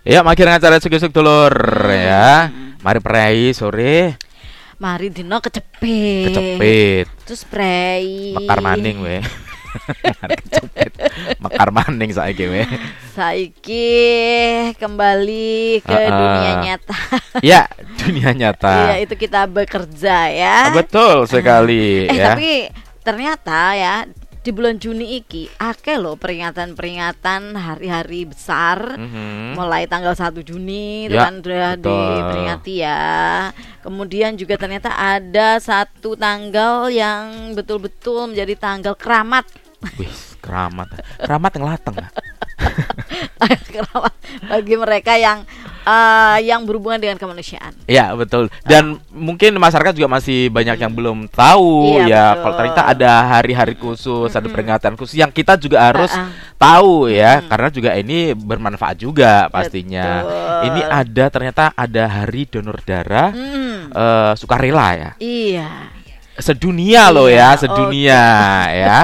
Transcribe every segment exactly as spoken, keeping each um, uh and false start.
Ya, makin acara sugih-sugih dulur ya. Mari prei sore Mari dino kecepit. kecepit. Terus prei. Mekar maning we. Mari kecepit. Mekar maning saiki we. Saiki kembali ke Uh-uh. dunia nyata. Ya, dunia nyata. Iya, itu kita bekerja ya. Betul sekali Eh, ya. tapi ternyata ya di bulan Juni iki akeh loh peringatan-peringatan hari-hari besar. Mhm. Mulai tanggal satu Juni itu Ya, kan sudah betul. diperingati ya. Kemudian juga ternyata ada satu tanggal yang betul-betul menjadi tanggal keramat. Wih, keramat. Keramat yang lateng. Keramat bagi mereka yang eh, yang berhubungan dengan kemanusiaan. Ya, betul. Dan mungkin masyarakat juga masih banyak yang belum tahu Iya, ya betul. kalau ternyata ada hari-hari khusus, ada peringatan khusus yang kita juga harus Uh-uh. tahu ya, karena juga ini bermanfaat juga pastinya. Betul. Ini ada ternyata ada hari donor darah Hmm, eh, sukarela ya. iya. Sedunia loh Iya, ya, sedunia ya.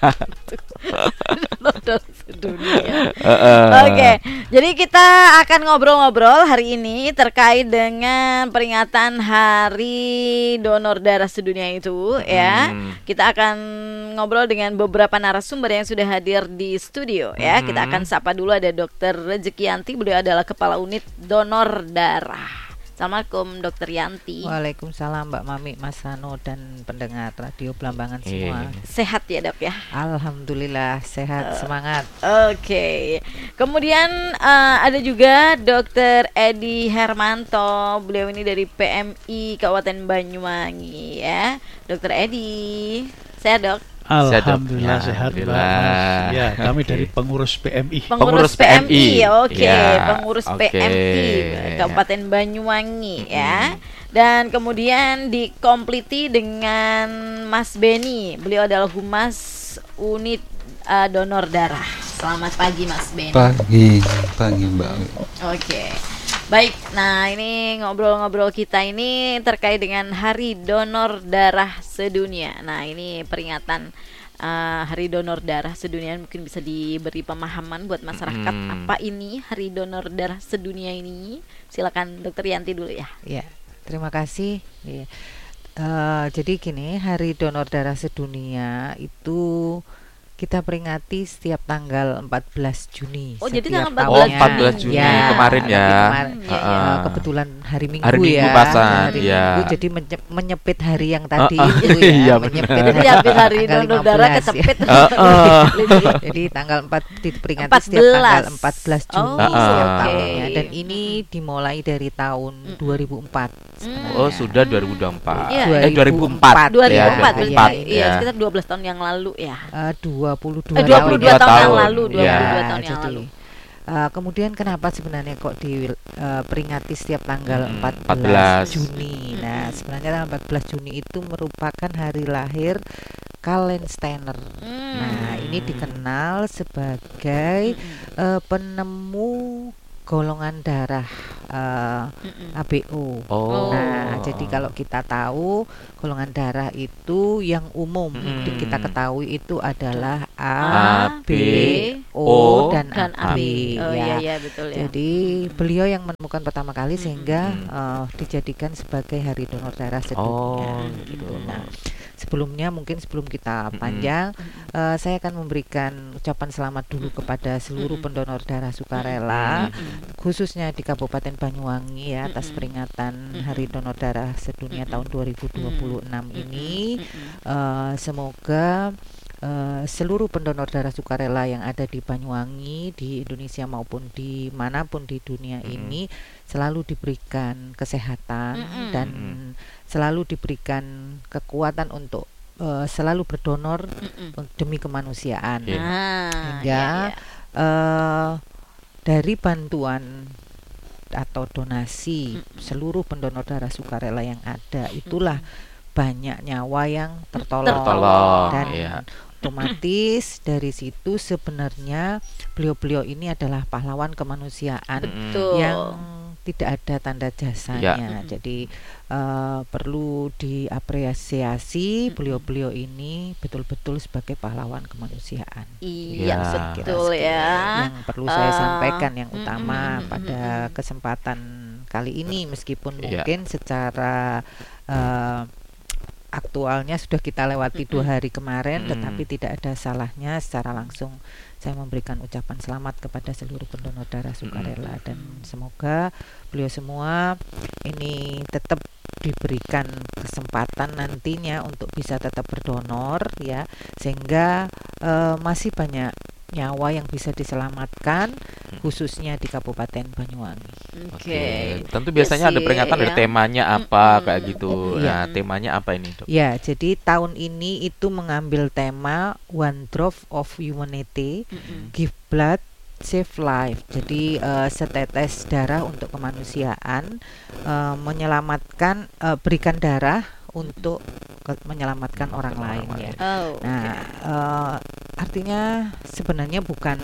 Donor sedunia. Heeh. Oke, jadi kita akan ngobrol-ngobrol hari ini terkait dengan peringatan Hari Donor Darah Sedunia itu ya. Hmm. Kita akan ngobrol dengan beberapa narasumber yang sudah hadir di studio ya. Kita akan sapa dulu ada Dokter Rezekianti, beliau adalah Kepala Unit Donor Darah. Assalamualaikum Dokter Yanti. Waalaikumsalam Mbak Mami, Mas Rano dan pendengar Radio Belambangan semua. Iya. Sehat ya Dok ya. Alhamdulillah sehat, semangat. Oke, kemudian eh, ada juga Dokter Edi Hermanto, beliau ini dari P M I Kabupaten Banyuwangi ya. Dokter Edi, sehat Dok? Alhamdulillah sehat Mbak. Alhamdulillah. Ya, kami Oke. dari pengurus P M I. Pengurus, Pengurus P M I, P M I. oke, Ya, pengurus oke. P M I Kabupaten Banyuwangi ya. Dan kemudian dikompliti dengan Mas Beni, beliau adalah Humas Unit eh, Donor Darah. Selamat pagi Mas Beni. Pagi, pagi Mbak. Oke, baik. Nah ini ngobrol-ngobrol kita ini terkait dengan Hari Donor Darah Sedunia. Nah ini peringatan uh, Hari Donor Darah Sedunia, mungkin bisa diberi pemahaman buat masyarakat Hmm. apa ini Hari Donor Darah Sedunia ini. Silakan Dokter Yanti dulu ya. Ya, terima kasih. Ya. Eh, jadi gini, Hari Donor Darah Sedunia itu kita peringati setiap tanggal empat belas Juni. Oh, jadi setiap tanggal Oh, tahunnya. empat belas Juni Ya, kemarin tapi ya. kemarin, Hmm, ya, iya, iya. kebetulan hari Minggu Hari Minggu ya. pasan, hari ya. Minggu, jadi menye- menyepit hari yang tadi Uh, uh, itu ya. iya, menyepit benar. Jadi habis Hari tanggal Donor lima Darah belas, ya. kecepit. Heeh. Jadi tanggal empat diperingati empat setiap tanggal belas. empat belas Juni Oh, setiap oke. tahunnya. Dan ini dimulai dari tahun dua ribu empat sebenarnya. Oh, sudah dua ribu dua puluh empat. Iya. Eh dua ribu empat. dua ribu Ya, empat, dua ribu berarti empat, iya, ya. sekitar dua belas tahun yang lalu ya. Eh, dua puluh dua Eh, dua puluh dua tahun, tahun yang tahun, lalu, dua puluh dua ya. tahun yang jadi, lalu. eh, kemudian kenapa sebenarnya kok diperingati setiap tanggal Hmm, empat empat belas. belas Juni? Nah, sebenarnya tanggal empat belas Juni itu merupakan hari lahir Kalen Steiner. Hmm. Nah, ini dikenal sebagai eh, penemu golongan darah eh, Mm-mm. A B O. Oh. Nah, jadi kalau kita tahu golongan darah itu yang umum Mm-mm. yang kita ketahui itu adalah A, A, B, O, O, dan, dan A A B. B. Oh ya. iya iya betul ya. Jadi beliau yang menemukan pertama kali sehingga Mm. eh, dijadikan sebagai Hari Donor Darah Sedunia. Oh, gitu. gitu. Nah, sebelumnya mungkin sebelum kita Mm-mm. panjang, eh, saya akan memberikan ucapan selamat dulu kepada seluruh Mm-mm. pendonor darah sukarela, Mm-mm. khususnya di Kabupaten Banyuwangi ya, atas Mm-mm. peringatan Mm-mm. Hari Donor Darah Sedunia Mm-mm. tahun dua ribu dua puluh enam Mm-mm. ini. Mm-mm. Eh, semoga eh, seluruh pendonor darah sukarela yang ada di Banyuwangi, di Indonesia maupun di manapun di dunia Mm-mm. ini selalu diberikan kesehatan Mm-mm. dan Mm-mm. selalu diberikan kekuatan untuk eh, selalu berdonor Mm-mm. un- demi kemanusiaan. Iya. Nah, Hingga iya, iya. eh, dari bantuan atau donasi Mm-mm. seluruh pendonor darah sukarela yang ada, itulah banyak nyawa yang tertolong, Tertolong, dan iya. otomatis dari situ sebenarnya beliau-beliau ini adalah pahlawan kemanusiaan Betul. yang tidak ada tanda jasanya. Ya. Jadi uh, perlu diapresiasi beliau-beliau ini betul-betul sebagai pahlawan kemanusiaan. Iya, Ya. betul ya. Yang perlu saya Uh, sampaikan yang mm, utama mm, mm, pada mm, mm. kesempatan kali ini, meskipun Iya. mungkin secara uh, aktualnya sudah kita lewati Mm-mm. dua hari kemarin, Mm. tetapi tidak ada salahnya secara langsung saya memberikan ucapan selamat kepada seluruh pendonor darah sukarela, dan semoga beliau semua ini tetap diberikan kesempatan nantinya untuk bisa tetap berdonor ya, sehingga uh, masih banyak nyawa yang bisa diselamatkan khususnya di Kabupaten Banyuwangi. Oke. Tentu biasanya Ya ada sih, peringatan dari ya. temanya apa Mm-mm. kayak gitu. Iya. Nah, temanya apa ini, Dok? Ya, jadi tahun ini itu mengambil tema One Drop of Humanity, Mm-mm. Give Blood, Save Life. Jadi eh, setetes darah untuk kemanusiaan, eh, menyelamatkan, eh, berikan darah untuk ke- menyelamatkan orang lain ya. Oh, Nah, eh, artinya sebenarnya bukan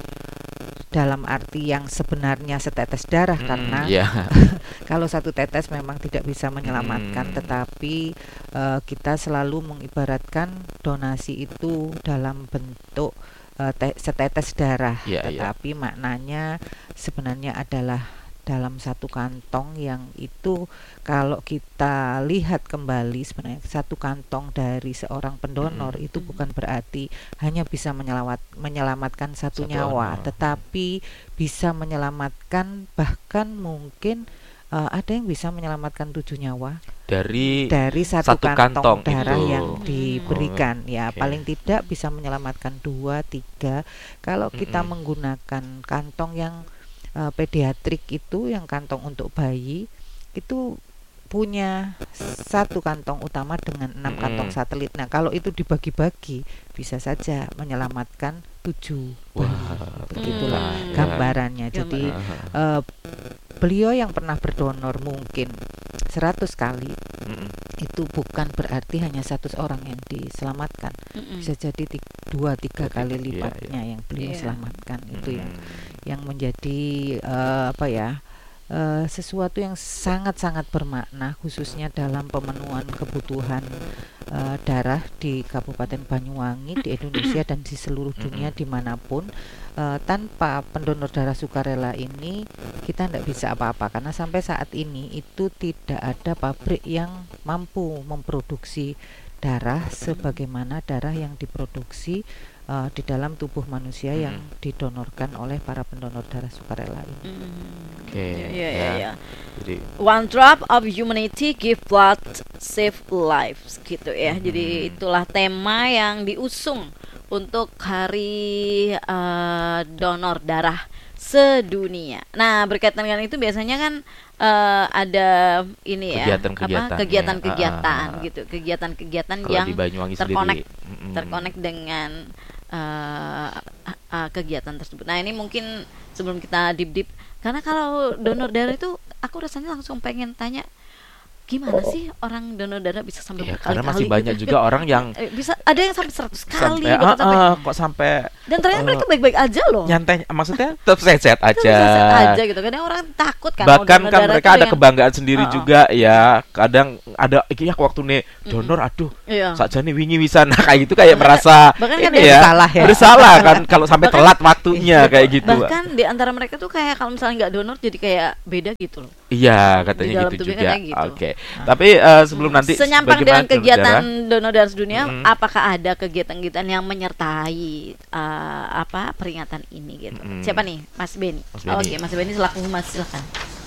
dalam arti yang sebenarnya setetes darah, Mm, karena ya. kalau satu tetes memang tidak bisa menyelamatkan, Hmm. tetapi eh, kita selalu mengibaratkan donasi itu dalam bentuk eh, te- setetes darah, Iya, iya. tetapi maknanya sebenarnya adalah dalam satu kantong yang itu kalau kita lihat kembali sebenarnya satu kantong dari seorang pendonor Mm-mm. itu bukan berarti hanya bisa menyelawat, menyelamatkan satu, Satu nyawa, orang. tetapi bisa menyelamatkan, bahkan mungkin eh, ada yang bisa menyelamatkan tujuh nyawa Dari dari satu, satu kantong, kantong darah itu. yang diberikan. Ya, oke. paling tidak bisa menyelamatkan dua, tiga. Kalau kita Mm-mm. menggunakan kantong yang eh, pediatrik itu, yang kantong untuk bayi, itu punya satu kantong utama dengan enam Mm-mm. kantong satelit. Nah, kalau itu dibagi-bagi bisa saja menyelamatkan tujuh bayi. Wah, Begitulah Hmm. gambarannya. Ya. Jadi Ah, eh, beliau yang pernah berdonor mungkin seratus kali, mm-mm. itu bukan berarti hanya satu orang yang diselamatkan, Mm-mm. bisa jadi ti- dua tiga Dua, kali tiga, iya, lipatnya yang beliau Iya. selamatkan. Itu yang Mm-mm. yang menjadi eh, apa ya eh, sesuatu yang sangat-sangat bermakna, khususnya dalam pemenuhan kebutuhan eh, darah di Kabupaten Banyuwangi, di Indonesia dan di seluruh dunia dimanapun. Eh, tanpa pendonor darah sukarela ini kita tidak bisa apa-apa, karena sampai saat ini itu tidak ada pabrik yang mampu memproduksi darah sebagaimana darah yang diproduksi uh, di dalam tubuh manusia yang Mm. didonorkan oleh para pendonor darah sukarela ini. Mm. Oke, Iya, iya, ya. iya. Jadi One drop of humanity, give blood, save lives, gitu ya. Mhm. Jadi itulah tema yang diusung untuk hari eh, donor darah sedunia. Nah, berkaitan dengan itu biasanya kan eh, ada ini ya, Kegiatan-kegiatan, apa kegiatan-kegiatan ya. Ah, ah, ah. gitu, kegiatan-kegiatan kalau yang di Banyuwangi terkonek, sendiri, mm-mm. terkonek dengan eh, uh, kegiatan tersebut. Nah, ini mungkin sebelum kita deep deep, karena kalau donor darah itu aku rasanya langsung pengen tanya, gimana sih orang donor darah bisa sampai Ya, berkali-kali karena masih gitu? banyak juga orang yang Eh, bisa ada yang sampai seratus kali sampai, bahkan ah, sampai- ah, kok sampai dan ternyata eh, mereka baik-baik aja loh. nyantai, maksudnya tetap sehat-sehat Itu aja. bisa aja gitu. Kadang orang takut kan mau Bahkan donor kan darah mereka tuh ada yang- kebanggaan sendiri Oh. juga ya. Kadang ada iki ya waktu nih donor, aduh Iya. sakjane wingi wisana kayak gitu, kayak merasa bahkan kan ini dia ya, bersalah ya. bersalah kan kalau sampai Bahkan- telat waktunya kayak gitu. Bahkan di antara mereka tuh kayak kalau misalnya nggak donor jadi kayak beda gitu loh. Iya, Di katanya dalam gitu tubuhnya juga. kayak gitu. Oke. Tapi eh, sebelum nanti Senyampang bagaimana dengan donor kegiatan darah? donor darah sedunia, Mm-mm. apakah ada kegiatan-kegiatan yang menyertai uh, apa peringatan ini gitu? Mm-mm. Siapa nih, Mas Beni? Mas Oh, Beni. Oke, Mas Beni selaku humas, silakan.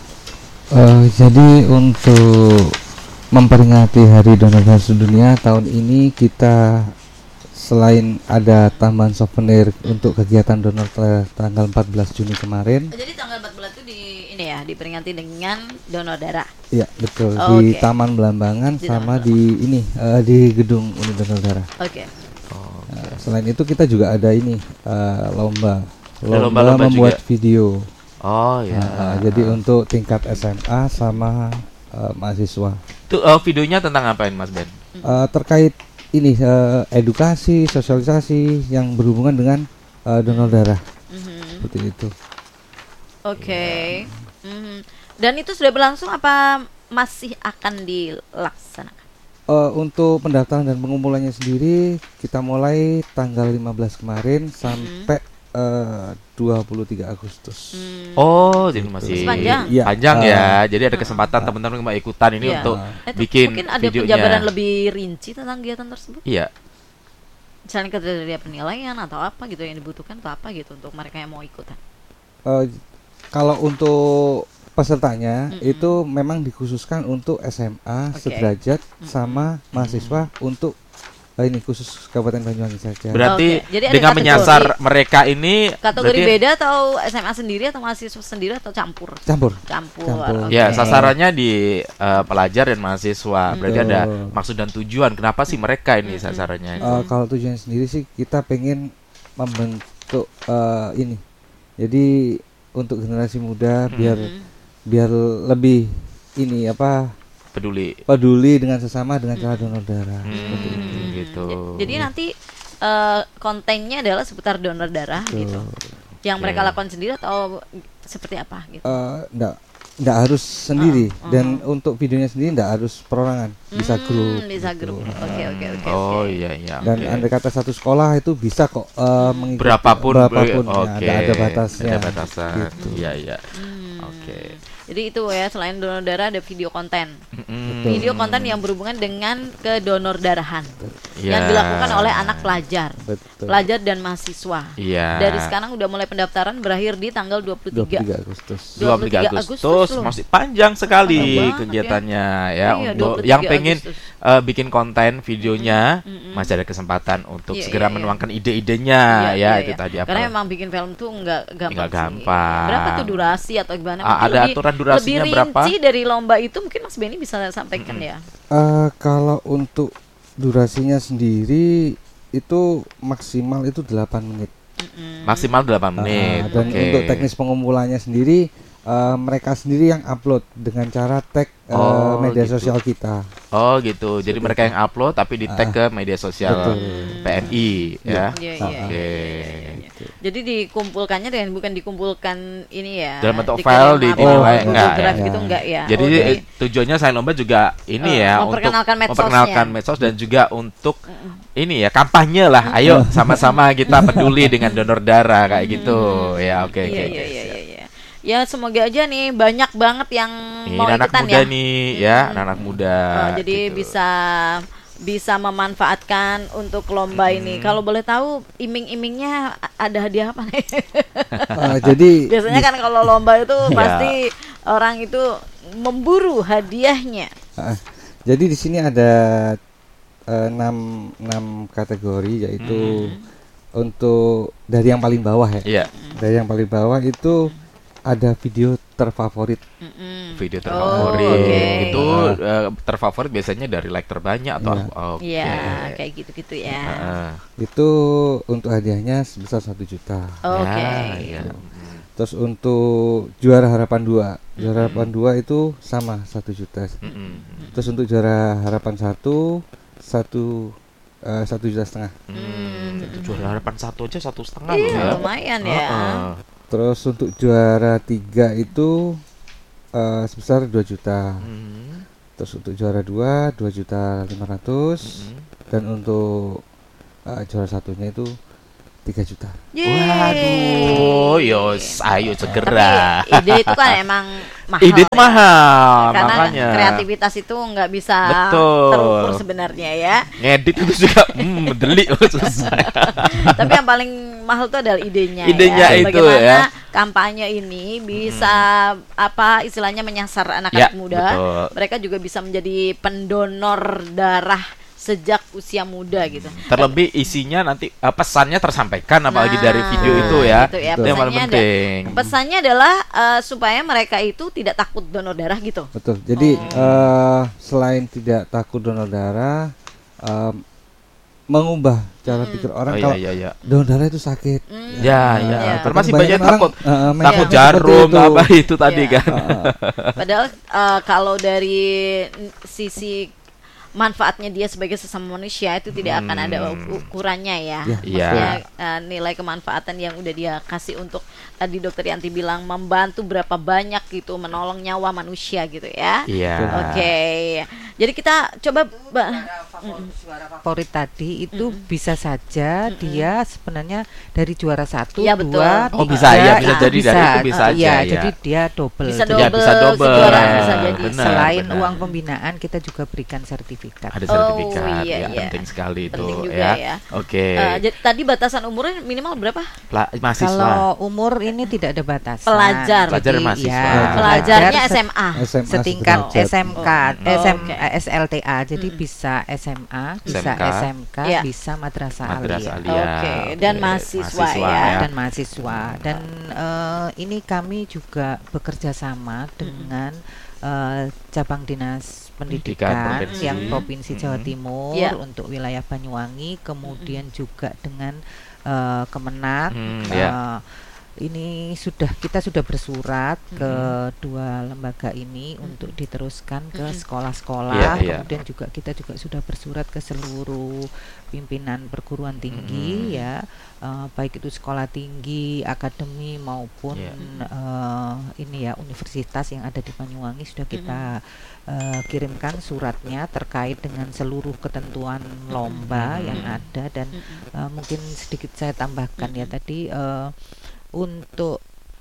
Eh, jadi untuk memperingati Hari Donor Darah Sedunia tahun ini, kita selain ada tambahan souvenir untuk kegiatan donor te- tanggal empat belas Juni kemarin, Jadi tanggal empat belas itu di ini ya, diperingati dengan donor darah. ya betul, Oh, di oke. Taman Belambangan Di sama Taman di ini eh, di gedung unit donor darah. Oke. Oh, Nah, selain itu kita juga ada ini eh, lomba, Ada lomba, lomba-lomba membuat juga? video. oh ya. Nah, jadi untuk tingkat S M A sama eh, mahasiswa. Itu eh, videonya tentang apa ini, Mas Ben? Eh, terkait ini eh, edukasi, sosialisasi yang berhubungan dengan eh, donor darah Mhm. seperti itu. Oke. Mhm. Dan itu sudah berlangsung apa masih akan dilaksanakan? Uh, untuk pendaftaran dan pengumpulannya sendiri kita mulai tanggal lima belas kemarin sampai uh, dua puluh tiga Agustus. Hmm. Oh, jadi masih Masih panjang. Iya. panjang Uh, ya. Jadi ada kesempatan teman-teman yang mau ikutan ini Iya. untuk Itu bikin mungkin ada videonya. penjabaran lebih rinci tentang kegiatan tersebut. Iya. Misalnya kriteria penilaian atau apa gitu yang dibutuhkan atau apa gitu untuk mereka yang mau ikutan. uh, kalau untuk pesertanya Mm-mm. itu memang dikhususkan untuk S M A Oke. sederajat Mm-mm. sama mahasiswa untuk uh, ini khusus Kabupaten Banyuwangi saja. Berarti Oke, jadi ada dengan kategori- menyasar mereka ini Kategori berarti- beda atau S M A sendiri atau mahasiswa sendiri atau campur? Campur. Campur. Campur. oke. Ya, sasarannya di uh, pelajar dan mahasiswa. Berarti Betul. ada maksud dan tujuan. Kenapa sih mereka ini Mm-mm. sasarannya? Uh, kalau tujuan sendiri sih kita pengen membentuk uh, ini. Jadi untuk generasi muda Hmm. biar Mhm. biar lebih ini apa Peduli. peduli dengan sesama dengan cara donor darah. Hmm, Seperti itu. gitu. J- Jadi nanti eh, kontennya adalah seputar donor darah Betul. gitu. Yang Oke. mereka lakukan sendiri atau seperti apa gitu? Uh, nggak nggak harus sendiri Uh, uh, dan untuk videonya sendiri nggak harus perorangan, bisa Hmm, grup. bisa gitu. grup. Oke oke oke. Oh oke. iya iya. Dan oke. andai kata satu sekolah itu bisa kok uh, mengikuti berapapun berapapun ya, oke. ada, ada batasnya. Ada batasan. Gitu. Iya iya. Hmm. Oke. Jadi itu ya, selain donor darah ada video konten. Mm-mm. Video konten yang berhubungan dengan kedonor darahan Iya. yang dilakukan oleh anak pelajar. Betul. Pelajar dan mahasiswa. Iya. Dari sekarang udah mulai pendaftaran berakhir di tanggal dua puluh dua puluh tiga. tiga Agustus. dua puluh tiga dua puluh tiga Agustus, Agustus loh. masih panjang sekali Panjang banget kegiatannya ya, Iya, untuk dua puluh tiga yang pengen Agustus. eh, bikin konten videonya Mm-mm. masih ada kesempatan untuk Iya, segera iya, iya. menuangkan ide-idenya Iya, ya iya, itu iya. tadi apa. Karena memang bikin film tuh nggak gampang. Nggak sih. gampang. Berapa tuh durasi atau gimana? Ah, Mungkin ada lebih- aturan durasinya lebih berapa? rinci dari lomba itu mungkin Mas Benny bisa sampaikan ya. Eh, kalau untuk durasinya sendiri itu maksimal itu delapan menit. Mm-mm. Maksimal delapan menit. Ah, dan Oke. untuk teknis pengumpulannya sendiri eh, mereka sendiri yang upload dengan cara tag eh, Oh, media gitu. sosial kita. Oh gitu. Jadi mereka yang upload tapi di tag Ah, ke media sosial betul. P N I ya. Iya, iya, Oke. iya, iya, iya. Jadi dikumpulkannya dengan bukan dikumpulkan ini ya. Dalam bentuk dikirim file, apa, dinilai, Google enggak, Drive ya. gitu enggak ya. Jadi Oh, jadi- tujuannya selain lomba juga ini Eh, ya memperkenalkan untuk medsosnya. memperkenalkan medsos dan juga untuk ini ya kampanye lah. Ayo sama-sama kita peduli dengan donor darah kayak gitu. Ya oke Iya, oke. iya, iya, iya, iya. Ya semoga aja nih banyak banget yang Ini mau anak ikutan muda ya. nih ya, anak-anak muda. Oh, jadi gitu. bisa bisa memanfaatkan untuk lomba ini. Kalau boleh tahu iming-imingnya a- ada hadiah apa nih? Eh, jadi Biasanya kan kalau lomba itu Ya. pasti orang itu memburu hadiahnya. Ah, jadi di sini ada eh, enam enam kategori yaitu untuk dari yang paling bawah ya. Iya, Dari yang paling bawah itu ada video terfavorit. Mm-mm. video Oh, terfavorit. oke. Itu eh, terfavorit biasanya dari like terbanyak atau Iya. apa? Oke. Iya, kayak gitu-gitu ya. Heeh. Itu untuk hadiahnya sebesar satu juta. Oke. Ya, ya. Terus untuk juara harapan dua, juara harapan dua itu sama satu juta. Mm-mm. Terus untuk juara harapan satu, satu eh, satu juta setengah. Hmm, itu juara harapan satu aja satu setengah Iya, loh ya. lumayan ya. Heeh. Terus untuk juara tiga itu eh, sebesar dua juta. Mhm. Terus untuk juara dua, dua juta lima ratus. Mhm. Dan untuk eh, juara satunya itu tiga juta. Yeay. Waduh, yos, ayo segera. Tapi ide itu kan emang mahal. Ide itu ya. mahal, Karena makanya. kreativitas itu nggak bisa Betul. terukur sebenarnya ya. Ngedit itu juga hmm, delik susah. Tapi yang paling mahal itu adalah idenya. Idenya ya. itu, Bagaimana ya. kampanye ini bisa apa istilahnya menyasar Ya, anak-anak muda. betul. Mereka juga bisa menjadi pendonor darah sejak usia muda gitu. Terlebih isinya nanti eh, pesannya tersampaikan apalagi Nah, dari video itu ya. gitu ya. Itu yang paling Pesannya ada- penting. Pesannya adalah eh, supaya mereka itu tidak takut donor darah gitu. Betul. Jadi Oh. eh, selain tidak takut donor darah, em, mengubah cara pikir orang Oh iya kalau iya iya. donor darah itu sakit. Hmm. Ya, Iya. ya. Iya. Karena masih Banyak banyak orang, takut. eh, eh, main Takut seperti jarum itu. apa itu tadi Iya. kan. Eh, eh, Padahal eh, kalau dari n- sisi manfaatnya dia sebagai sesama manusia itu tidak akan ada ukurannya ya. Ya. Maksudnya uh, nilai kemanfaatan yang udah dia kasih untuk tadi Dokter Yanti bilang membantu berapa banyak gitu, menolong nyawa manusia gitu ya. Iya. Oke. Jadi kita coba ba- Suara favorit tadi itu Mm-mm. bisa saja Mm-mm. dia sebenarnya dari juara satu, Iya, betul. dua, Oh, tiga, bisa, ya, bisa ah, jadi dari itu bisa ah, aja, iya, ya. jadi dia double. bisa Jadi Ya, double, bisa double. kejuaraan bisa jadi. Benar, selain benar. uang pembinaan kita juga berikan sertifikat. Ada Oh, sertifikat, iya, ya, iya. penting sekali itu Penting juga ya. ya. Oke. Uh, jadi tadi batasan umurnya minimal berapa? Pla- mahasiswa. Kalau umur ini tidak ada batasan. Pelajar. Pelajar Jadi, mahasiswa. ya, Pelajarnya pelajar S M A. S M A setingkat sederajat. S M K, Oh, S M, oke. eh, S L T A. Jadi Mm. bisa S M A, bisa S M K. S M K, Iya. bisa madrasah Madrasah aliyah. aliyah. Oke, dan Oke, mahasiswa ya. dan mahasiswa dan eh, ini kami juga bekerja sama dengan eh, cabang dinas Pendidikan pendidikan provinsi. yang provinsi Jawa Mm. Timur Ya. untuk wilayah Banyuwangi, kemudian juga dengan eh, Kemenak. Hmm, eh, ya. Ini sudah kita sudah bersurat ke Mm-mm. dua lembaga ini untuk diteruskan ke Mm-mm. sekolah-sekolah. Iya, iya. Kemudian juga kita juga sudah bersurat ke seluruh pimpinan perguruan Mm. tinggi ya, eh, baik itu sekolah tinggi, akademi maupun Iya. eh, ini ya universitas yang ada di Banyuwangi sudah kita eh, kirimkan suratnya terkait dengan seluruh ketentuan lomba Mm-mm. yang ada. Dan Mm-mm. eh, mungkin sedikit saya tambahkan ya Mm-mm. tadi eh, untuk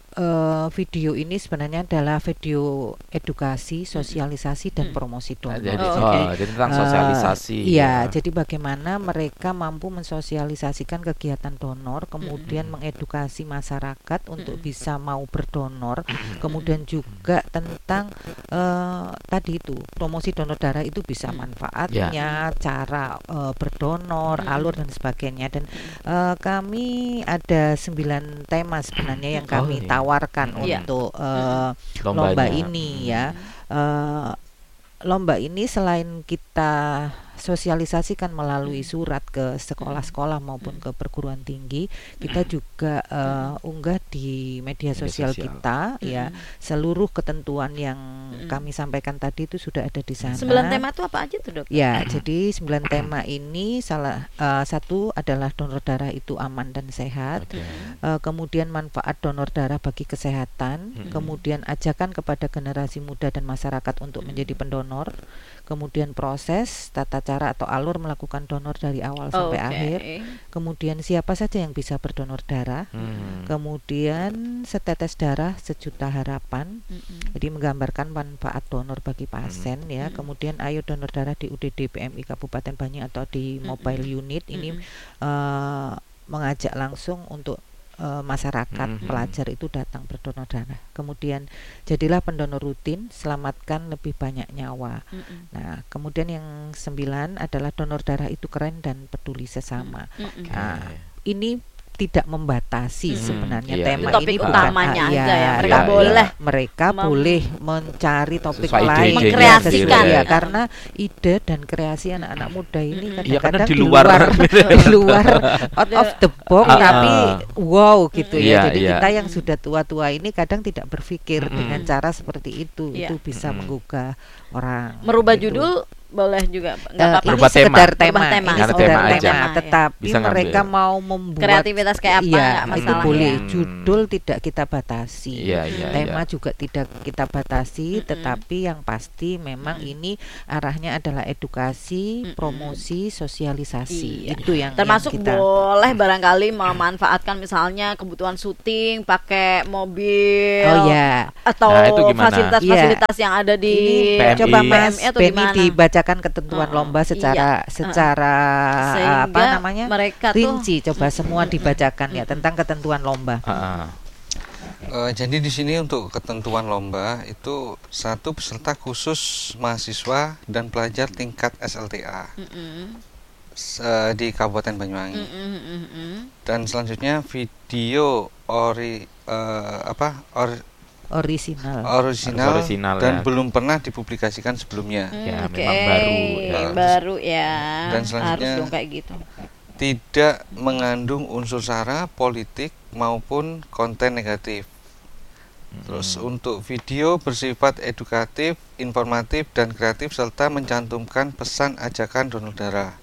eh, video ini sebenarnya adalah video edukasi, sosialisasi dan Mm. promosi donor. Jadi, Oh, oh, oke. jadi tentang Eh, sosialisasi. Iya, ya. jadi bagaimana mereka mampu mensosialisasikan kegiatan donor, kemudian mengedukasi masyarakat untuk Mm-mm. bisa mau berdonor, kemudian juga tentang eh, tadi itu promosi donor darah itu bisa Mm. manfaatnya, cara eh, berdonor, Mm-mm. alur dan sebagainya. Dan eh, kami ada sembilan tema sebenarnya yang Oh, kami iya. tawarkan Iya. untuk eh, Lombanya. lomba ini ya. Eh, lomba ini selain kita sosialisasikan melalui surat ke sekolah-sekolah maupun ke perguruan tinggi, kita juga eh, unggah di media Media sosial sosial. kita ya. Seluruh ketentuan yang kami sampaikan tadi itu sudah ada di sana. Sembilan tema itu apa aja tuh, Dok? Ya, jadi sembilan tema ini salah eh, satu adalah donor darah itu aman dan sehat. Oke. Eh, kemudian manfaat donor darah bagi kesehatan, Mm-mm. kemudian ajakan kepada generasi muda dan masyarakat untuk menjadi pendonor, kemudian proses, tata cara atau alur melakukan donor dari awal sampai Oke. akhir, kemudian siapa saja yang bisa berdonor darah, Hmm. kemudian setetes darah sejuta harapan. Mm-mm. Jadi menggambarkan manfaat donor bagi pasien ya. Mm-mm. Kemudian ayo donor darah di U D D P M I Kabupaten Banyu atau di Mm-mm. mobile unit ini Mm-mm. eh, mengajak langsung untuk eh, masyarakat Mm-mm. pelajar itu datang berdonor darah. Kemudian jadilah pendonor rutin, selamatkan lebih banyak nyawa. Mm-mm. Nah, kemudian yang sembilan adalah donor darah itu keren dan peduli sesama. Mm-mm. Nah, ini tidak membatasi Mm-mm. sebenarnya Iya, tema iya. Topik ini bukan, utamanya ah, aja iya, ya. Mereka tapi boleh mereka mem- boleh mencari topik Sesuai lain, ide-idenya Mengkreasikan. sendiri. ya, karena ide dan kreasi anak-anak muda ini Mm-mm. Iya, kadang-kadang karena di di luar. luar di luar out of the box, Ah, tapi ah. wow gitu Iya, ya. Jadi iya. kita yang sudah tua-tua ini kadang tidak berpikir Mm-mm. dengan cara seperti itu, Iya. itu bisa Mm-mm. menggugah orang. Merubah gitu. judul boleh juga, nggak Eh, apa-apa. ini Berubah tema. sekedar tema, Berubah tema. ini Karena sekedar tema tema, aja. tetapi Bisa ngambil. mereka mau membuat Kreativitas kayak apa, iya, nggak itu masalah boleh. ya. Judul tidak kita batasi, Iya, iya, tema iya. juga tidak kita batasi, Mm-mm. tetapi yang pasti memang Mm-mm. ini arahnya adalah edukasi, Mm-mm. promosi, sosialisasi. Iya. Itu yang Termasuk yang kita boleh barangkali memanfaatkan misalnya kebutuhan syuting pakai mobil Oh ya. atau Nah, itu gimana? fasilitas-fasilitas yang ada di Ini P M I. coba Mas P M I atau Beni gimana? dibacakan ketentuan Uh-uh. lomba secara Iya. secara Sehingga apa namanya? mereka tuh rinci, coba semua dibacakan ya tentang ketentuan lomba. Ah, ah. Eh, jadi di sini untuk ketentuan lomba itu satu peserta khusus mahasiswa dan pelajar tingkat S L T A Mm-mm. s- eh, di Kabupaten Banyuwangi. Mm-mm, mm-mm. Dan selanjutnya video ori eh, apa or- Orisinal. original, Harus orisinal, dan ya. belum pernah dipublikasikan sebelumnya. Hmm, Ya, oke. memang baru, ya. Baru ya. Dan selanjutnya- harus dong kayak gitu. Tidak mengandung unsur sara, politik maupun konten negatif. Terus untuk video bersifat edukatif, informatif, dan kreatif serta mencantumkan pesan ajakan donor darah.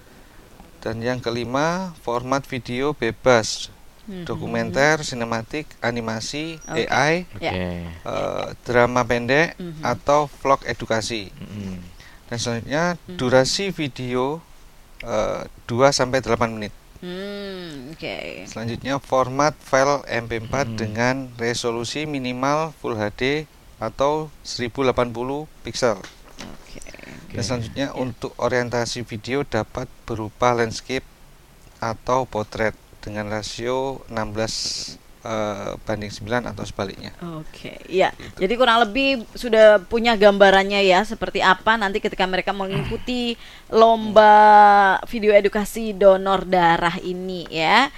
Dan yang kelima, format video bebas, Mhm. dokumenter, sinematik, animasi, Oke. A I, Ya. Oke. eh, drama pendek, Mhm. atau vlog edukasi. Mm-mm. Dan selanjutnya durasi video eh, dua sampai delapan menit. Hmm, oke. Selanjutnya format file M P empat Hmm. dengan resolusi minimal Full H D atau seribu delapan puluh piksel. Oke. Dan selanjutnya untuk orientasi video dapat berupa landscape atau potret dengan rasio enam belas eh, banding sembilan atau sebaliknya. Oke, ya. Jadi kurang lebih sudah punya gambarannya ya seperti apa nanti ketika mereka mengikuti lomba video edukasi donor darah ini ya.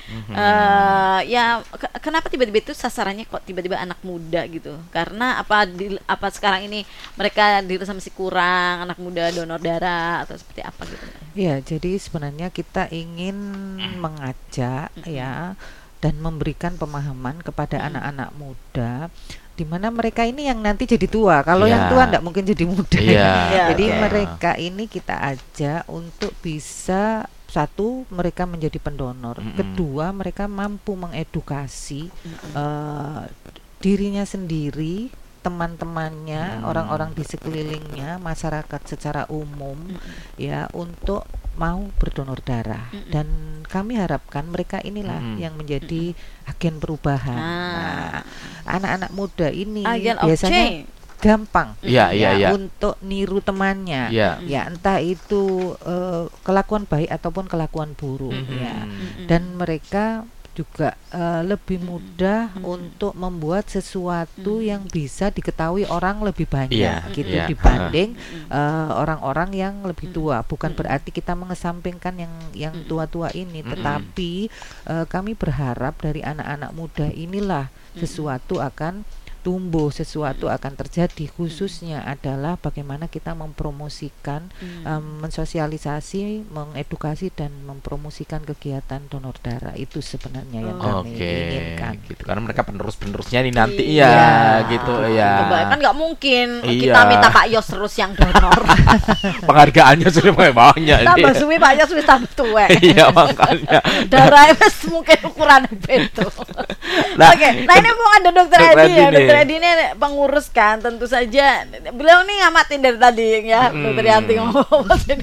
Eh, ya ke- kenapa tiba-tiba itu sasarannya kok tiba-tiba anak muda gitu? Karena apa di, apa sekarang ini mereka dirasa masih kurang anak muda donor darah atau seperti apa gitu? Ya, jadi sebenarnya kita ingin mengajak ya dan memberikan pemahaman kepada anak-anak muda di mana mereka ini yang nanti jadi tua. Kalau Iya. yang tua enggak mungkin jadi muda. Iya. Iya, Jadi oke. mereka ini kita ajak untuk bisa satu mereka menjadi pendonor, Mm-mm. kedua mereka mampu mengedukasi eh, dirinya sendiri, teman-temannya, Mm. orang-orang di sekelilingnya, masyarakat secara umum ya untuk mau berdonor darah. Mm-mm. Dan kami harapkan mereka inilah Mm-mm. yang menjadi agen perubahan. Ah. Nah, anak-anak muda ini Agen of biasanya change. gampang Iya, iya, iya. untuk niru temannya. Iya. Ya, entah itu eh, kelakuan baik ataupun kelakuan buruk Mhm. ya. Mm-mm. Dan mereka juga eh, lebih mudah untuk membuat sesuatu yang bisa diketahui orang lebih banyak Iya, gitu iya. dibanding eh, orang-orang yang lebih tua. Bukan berarti kita mengesampingkan yang yang tua-tua ini, Mm-mm. tetapi eh, kami berharap dari anak-anak muda inilah sesuatu akan tumbuh, sesuatu akan terjadi. Khususnya adalah bagaimana kita mempromosikan, em, mensosialisasi, mengedukasi dan mempromosikan kegiatan donor darah. Itu sebenarnya yang kami Oke, inginkan. gitu. Karena mereka penerus-penerusnya nih nanti Iya. ya, gitu ya. Coba, kan nggak mungkin Iya. kita minta Pak Yos terus yang donor. Penghargaannya sudah banyak. Tambah nih. suwi Pak Yos wis tambah tuwek. Iya, makanya. Darah wis mungkin ukuran itu. Nah, Oke, nah ini mau ada Dokter Dokter Edi ya. Edi nih. Dokter Edi ini pengurus kan, tentu saja. Beliau nih ngamatin dari tadi ya, Hmm. Dokter Yanti ngomong.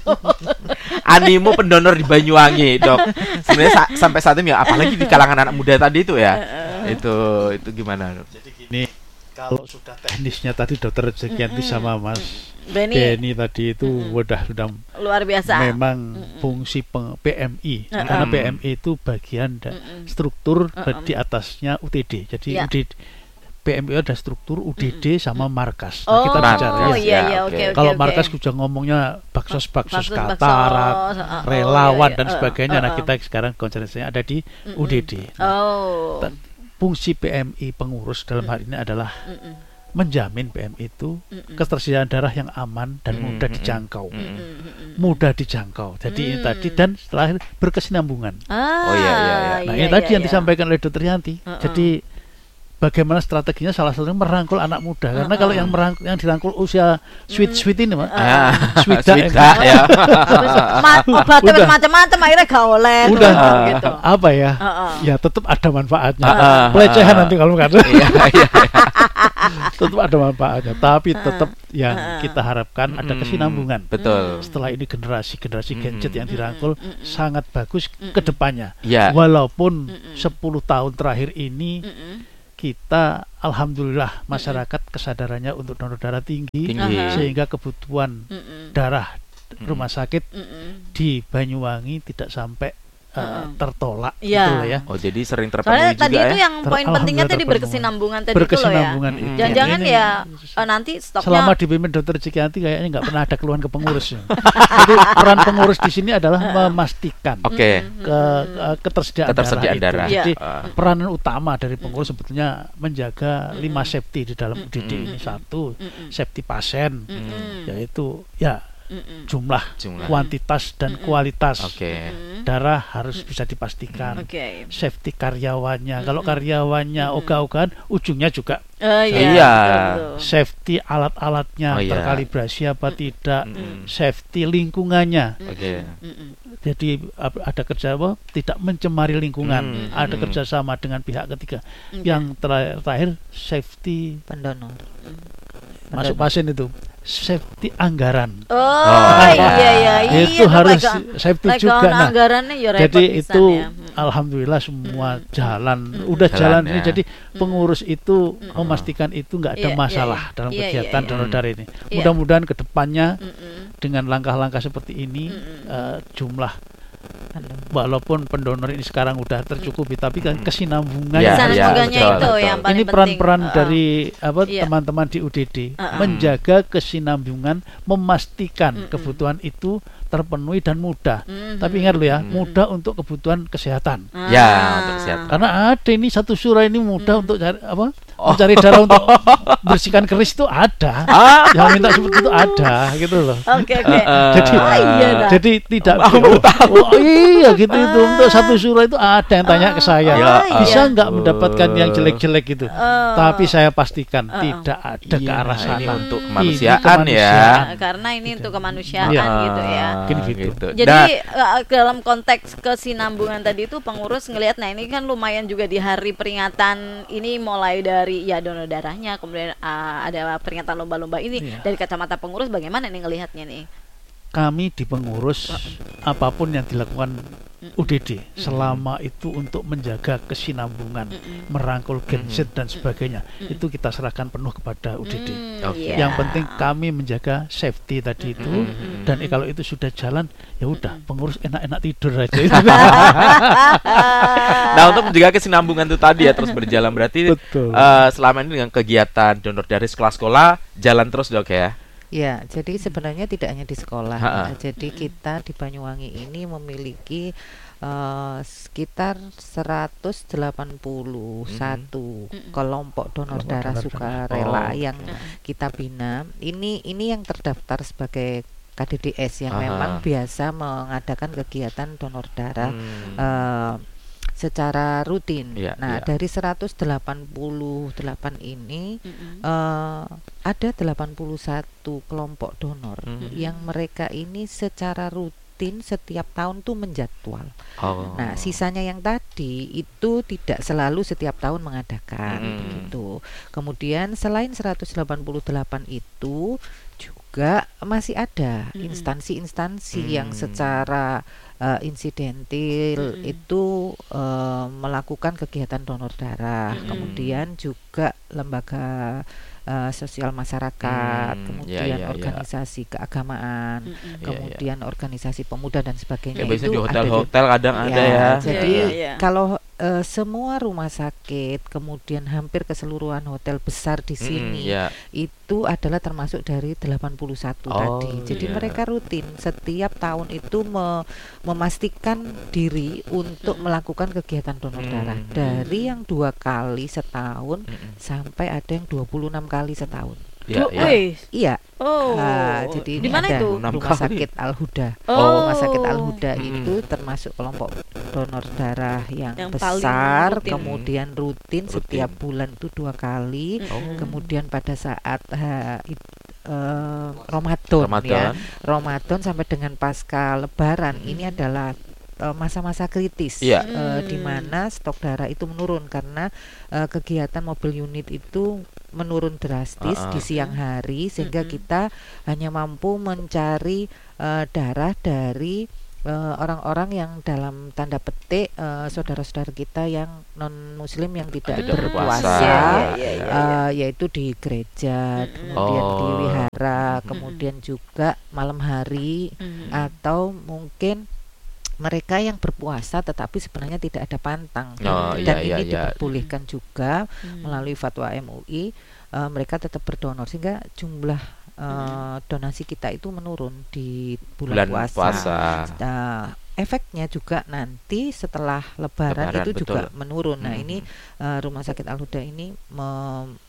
Animo pendonor di Banyuwangi, Dok. Sebenarnya sa- sampai saat ini ya, apalagi di kalangan anak muda tadi itu ya. itu itu gimana, Dok? Jadi gini, kalau sudah teknisnya tadi Dokter Zekianti sama Mas Beni Beni tadi itu udah sudah luar biasa. memang fungsi peng- P M I, Mm-mm. karena P M I itu bagian da- Mm-mm. struktur Mm-mm. di atasnya U T D. Jadi Ya. U D D, P M I ada struktur U D D sama markas. Oh, Nah, kita bicara oh ya. iya iya oke. oke oke. Kalau oke. markas sudah ngomongnya baksos-baksos Baksos, katarak, baksos, uh, uh, relawan iya, dan iya, sebagainya. uh, Nah, uh. kita sekarang konsentrasinya ada di Mm-mm. U D D. Nah, Oh. ta- fungsi P M I pengurus dalam hal ini adalah Mm-mm. menjamin P M I itu Mm-mm. ketersediaan darah yang aman dan Mm, mudah mm, dijangkau. mm, Mm-mm, mm-mm. Mudah dijangkau. Jadi ini Mm. tadi dan setelah berkesinambungan. Ah, Oh, iya, iya, iya. Nah, iya, ini tadi iya, yang iya. disampaikan oleh Dokter Yanti. Uh-uh. Jadi bagaimana strateginya salah satunya merangkul anak muda. Karena Uh-uh. kalau yang merangkul yang dirangkul usia sweet-sweet ini, Mas. Ah, Swida, swida, ya. Terus ma- obatnya Udah. macam-macam akhirnya gak oleh Udah. tuh, gitu. Apa ya? Uh-uh. Ya tetap ada manfaatnya. Uh-uh. Pelecehan nanti kalau nggak ada. Iya, iya. Tetap ada manfaatnya. Tapi tetap yang Uh-uh. kita harapkan ada Mm, kesinambungan. Betul. Setelah ini generasi-generasi Mm. gadget yang dirangkul Mm, mm, mm. sangat bagus ke depannya. Ya. Walaupun Mm-mm. sepuluh tahun terakhir ini Mm-mm. kita alhamdulillah masyarakat kesadarannya untuk donor darah tinggi, Tinggi. Aha. sehingga kebutuhan Mm-mm. darah Mm. rumah sakit Mm-mm. di Banyuwangi tidak sampai uh, Mm-mm. tertolak Iya. gitu lah ya. Oh, jadi sering terpenuhi Soalnya juga tadi ya. itu yang Ter- poin pentingnya alhamdulillah tadi terpenuhi. berkesinambungan tadi itu loh ya. Berkesinambungan Mm. itu. Jangan-jangan Ini- ya eh, nanti stoknya selama dipimpin Dokter Cikianti kayaknya nggak pernah ada keluhan ke pengurus. Jadi peran pengurus di sini adalah memastikan Oke. ke, ke- ketersediaan, Ketersediaan darah, darah. itu. Jadi Ah. peranan utama dari pengurus sebetulnya menjaga lima safety di dalam U D D Mm-mm. ini. Satu, Mm-mm. safety pasien, Mm-mm. yaitu ya Mm-mm. jumlah, Jumlah. kuantitas dan kualitas Oke. Mm-mm. darah harus bisa dipastikan. Oke. Safety karyawannya. Kalau Mm-mm. karyawannya Mm-mm. ogah-ogahan, ujungnya juga Oh, iya. Iya. betul, betul. safety alat-alatnya Oh, iya. terkalibrasi apa tidak, Mm-mm. safety lingkungannya. Oke. Mm-mm. Jadi ap- ada kerja apa? Tidak mencemari lingkungan. Hmm. Ada Hmm. kerjasama dengan pihak ketiga. Oke. Yang terakhir, terakhir safety Pendonor. masuk pasien itu, safety anggaran. Oh, Oh, iya iya iya. Itu harus safety Like juga. Nah, anggarannya ya repot jadi pisan itu ya. Mm. alhamdulillah semua Mm. jalan, Mm. udah Jalan, jalan ya. ini. Jadi pengurus itu Mm. memastikan itu nggak ada Iya, iya, masalah iya. dalam Iya, iya, kegiatan iya. donor darah ini. Iya. Mudah-mudahan ke depannya Mm-mm. dengan langkah-langkah seperti ini Mm-mm. eh, jumlah Pendonor. walaupun pendonor ini sekarang udah tercukupi, tapi kan Mm. kesinambungannya. Iya, Kesinambungannya iya, itu betul, yang betul. paling Ini penting. peran-peran Uh-uh. dari apa Iya. teman-teman di U D D Uh-uh. menjaga kesinambungan, memastikan Mm-mm. kebutuhan itu terpenuhi dan mudah. Mhm. Tapi ingat lo ya, Mm. mudah untuk kebutuhan kesehatan. Ah. Ya, untuk kesehatan. Karena ada ini satu surah ini mudah Mm. untuk cari apa? Oh. Mencari darah untuk bersihkan keris itu ada. Ah. Yang minta seperti itu ada gitu loh. Oke oke. Eh, Jadi, Oh, iya, dah. jadi tidak Aku baru tahu. Oh, iya gitu itu untuk satu surah itu ada yang tanya ke saya. Ya, Bisa iya. nggak mendapatkan yang jelek-jelek gitu? Oh. Tapi saya pastikan Uh-uh. tidak ada ke Iya, arah ini sana. untuk Ini kemanusiaan kemanusiaan. Nah, karena ini untuk kemanusiaan Iya. gitu ya. Mungkin gitu. Jadi Nah, eh, dalam konteks kesinambungan tadi itu pengurus ngelihat, nah ini kan lumayan juga di hari peringatan ini mulai dari ya donor darahnya, kemudian eh, ada peringatan lomba-lomba ini. Iya. Dari kacamata pengurus bagaimana nih ngelihatnya nih? Kami di pengurus apapun yang dilakukan U D D selama itu untuk menjaga kesinambungan, Mm-mm. merangkul genset Mm. dan sebagainya, Mm-mm. itu kita serahkan penuh kepada U D D. Hmm, Oke. iya. Yang penting kami menjaga safety tadi itu, Mm-mm. dan eh, kalau itu sudah jalan ya udah Mm-mm. pengurus enak-enak tidur aja. Nah, untuk menjaga kesinambungan itu tadi ya terus berjalan, berarti Betul. eh, selama ini dengan kegiatan donor dari sekolah-sekolah jalan terus dok ya. Ya, jadi sebenarnya tidak hanya di sekolah. Ha-ha. ya. Jadi kita di Banyuwangi ini memiliki eh, sekitar seratus delapan puluh satu Mm-mm. kelompok donor Kelompok darah donor sukarela Oh. yang kita bina. Ini ini yang terdaftar sebagai K D D S yang Aha. memang biasa mengadakan kegiatan donor darah Hmm. eh, secara rutin. Iya, Nah, iya. dari seratus delapan puluh delapan ini Mm-mm. eh, ada delapan puluh satu kelompok donor Mhm. yang mereka ini secara rutin setiap tahun tuh menjadwal. Oh. Nah, sisanya yang tadi itu tidak selalu setiap tahun mengadakan Mhm. begitu. Kemudian selain seratus delapan puluh delapan itu juga masih ada Mhm. instansi-instansi Hmm. yang secara uh, insidentil Mhm. itu uh, melakukan kegiatan donor darah. Mhm. Kemudian juga lembaga uh, sosial masyarakat, Hmm, kemudian ya, ya, ya. organisasi keagamaan, Mm-mm. Iya, kemudian organisasi pemuda dan sebagainya. Ya, biasanya itu di ada hotel-hotel kadang ada ya. Jadi Iya, iya, iya. kalau eh, semua rumah sakit, kemudian hampir keseluruhan hotel besar di Mm-mm, sini ya. itu adalah termasuk dari delapan puluh satu Oh, tadi. Jadi iya. mereka rutin setiap tahun itu me- memastikan diri untuk melakukan kegiatan donor Hmm. darah dari yang dua kali setahun Mm-mm. sampai ada yang dua puluh enam kali setahun. Ya, Oh, ya. wih. Iya, Oh. ah, jadi di ini mana ada itu? Enam rumah kali. sakit Al Huda. Oh. Rumah sakit Al Huda Mm-mm. itu termasuk kelompok donor darah yang, Yang paling besar, rutin. kemudian rutin, Rutin. setiap bulan itu dua kali. Mm-mm. Kemudian pada saat ha, it- eh, Ramadan, ya, Ramadan. Ramadan sampai dengan pasca Lebaran ini adalah eh, masa-masa kritis, Iya. eh, di Hmm. mana stok darah itu menurun karena eh, kegiatan mobil unit itu menurun drastis Ah, ah. di siang hari sehingga Mm-mm. kita hanya mampu mencari eh, darah dari eh, orang-orang yang dalam tanda petik eh, saudara-saudara kita yang non muslim yang tidak Tidak berpuasa, berpuasa. Iya, iya, iya, iya. eh, yaitu di gereja, Mm-mm. kemudian di Oh. wihara, Mm-mm. kemudian juga malam hari, Mm-mm. atau mungkin mereka yang berpuasa tetapi sebenarnya tidak ada pantang. Oh, Dan iya, ini iya, iya. diperbolehkan juga Mm. melalui fatwa M U I, eh, mereka tetap berdonor sehingga jumlah eh, donasi kita itu menurun di bulan, Bulan puasa. puasa. Nah, efeknya juga nanti setelah Lebaran, Lebaran, itu juga betul. menurun. Nah, Mhm. ini eh, Rumah Sakit Al Huda ini mem-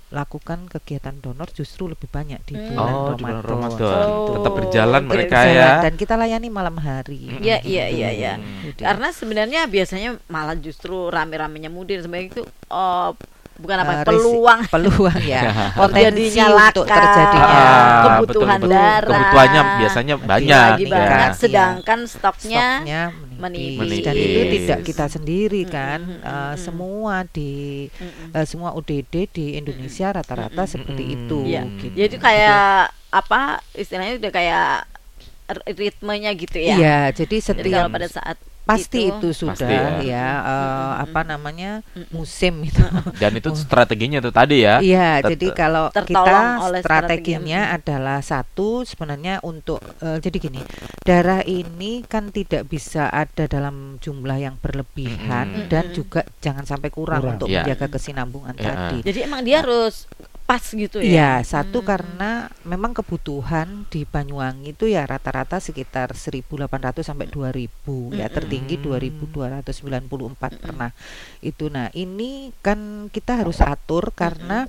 melakukan kegiatan donor justru lebih banyak di Hmm. bulan Oh, di bulan Ramadan. Ramadan. Oh. Tetap berjalan Oke, mereka Berjalan, ya. dan kita layani malam hari. Iya, iya, iya, iya. Hmm. Gitu. Karena sebenarnya biasanya malah justru rame-ramenya mudir sebenarnya itu oh, bukan apa Eh, resi- peluang peluang ya, terjadinya potensi untuk laka, terjadinya Ah, kebutuhan betul, betul. darah. Kebutuhannya biasanya banyak. lagi Iya. banyak, Iya. sedangkan stoknya, stoknya menipis. menipis. Dan itu Menipis. tidak kita sendiri kan. Mm, mm, mm, Eh, mm. semua di Mm-mm. eh, semua U D D di Indonesia rata-rata Mm-mm. seperti Mm-mm. itu. Iya. gitu. Jadi kayak apa istilahnya udah kayak r- ritmenya gitu ya. Iya, jadi Jadi setiap kalau pada saat pasti itu, itu, sudah Pasti ya, ya. eh, Mm-mm. apa namanya Mm-mm. musim itu. Dan itu strateginya tuh tadi ya. Iya, Tet- jadi kalau Tertolong kita oleh strateginya strategi. adalah satu sebenarnya untuk eh, jadi gini, darah ini kan tidak bisa ada dalam jumlah yang berlebihan Mm-mm. dan Mm-mm. juga jangan sampai kurang, Kurang. untuk Iya. menjaga kesinambungan Iya. tadi. jadi emang dia harus pas gitu ya. Iya, satu Hmm. karena memang kebutuhan di Banyuwangi itu ya rata-rata sekitar seribu delapan ratus sampai dua ribu, ya Mm-mm. tertinggi dua ribu dua ratus sembilan puluh empat pernah itu. Nah, ini kan kita harus atur karena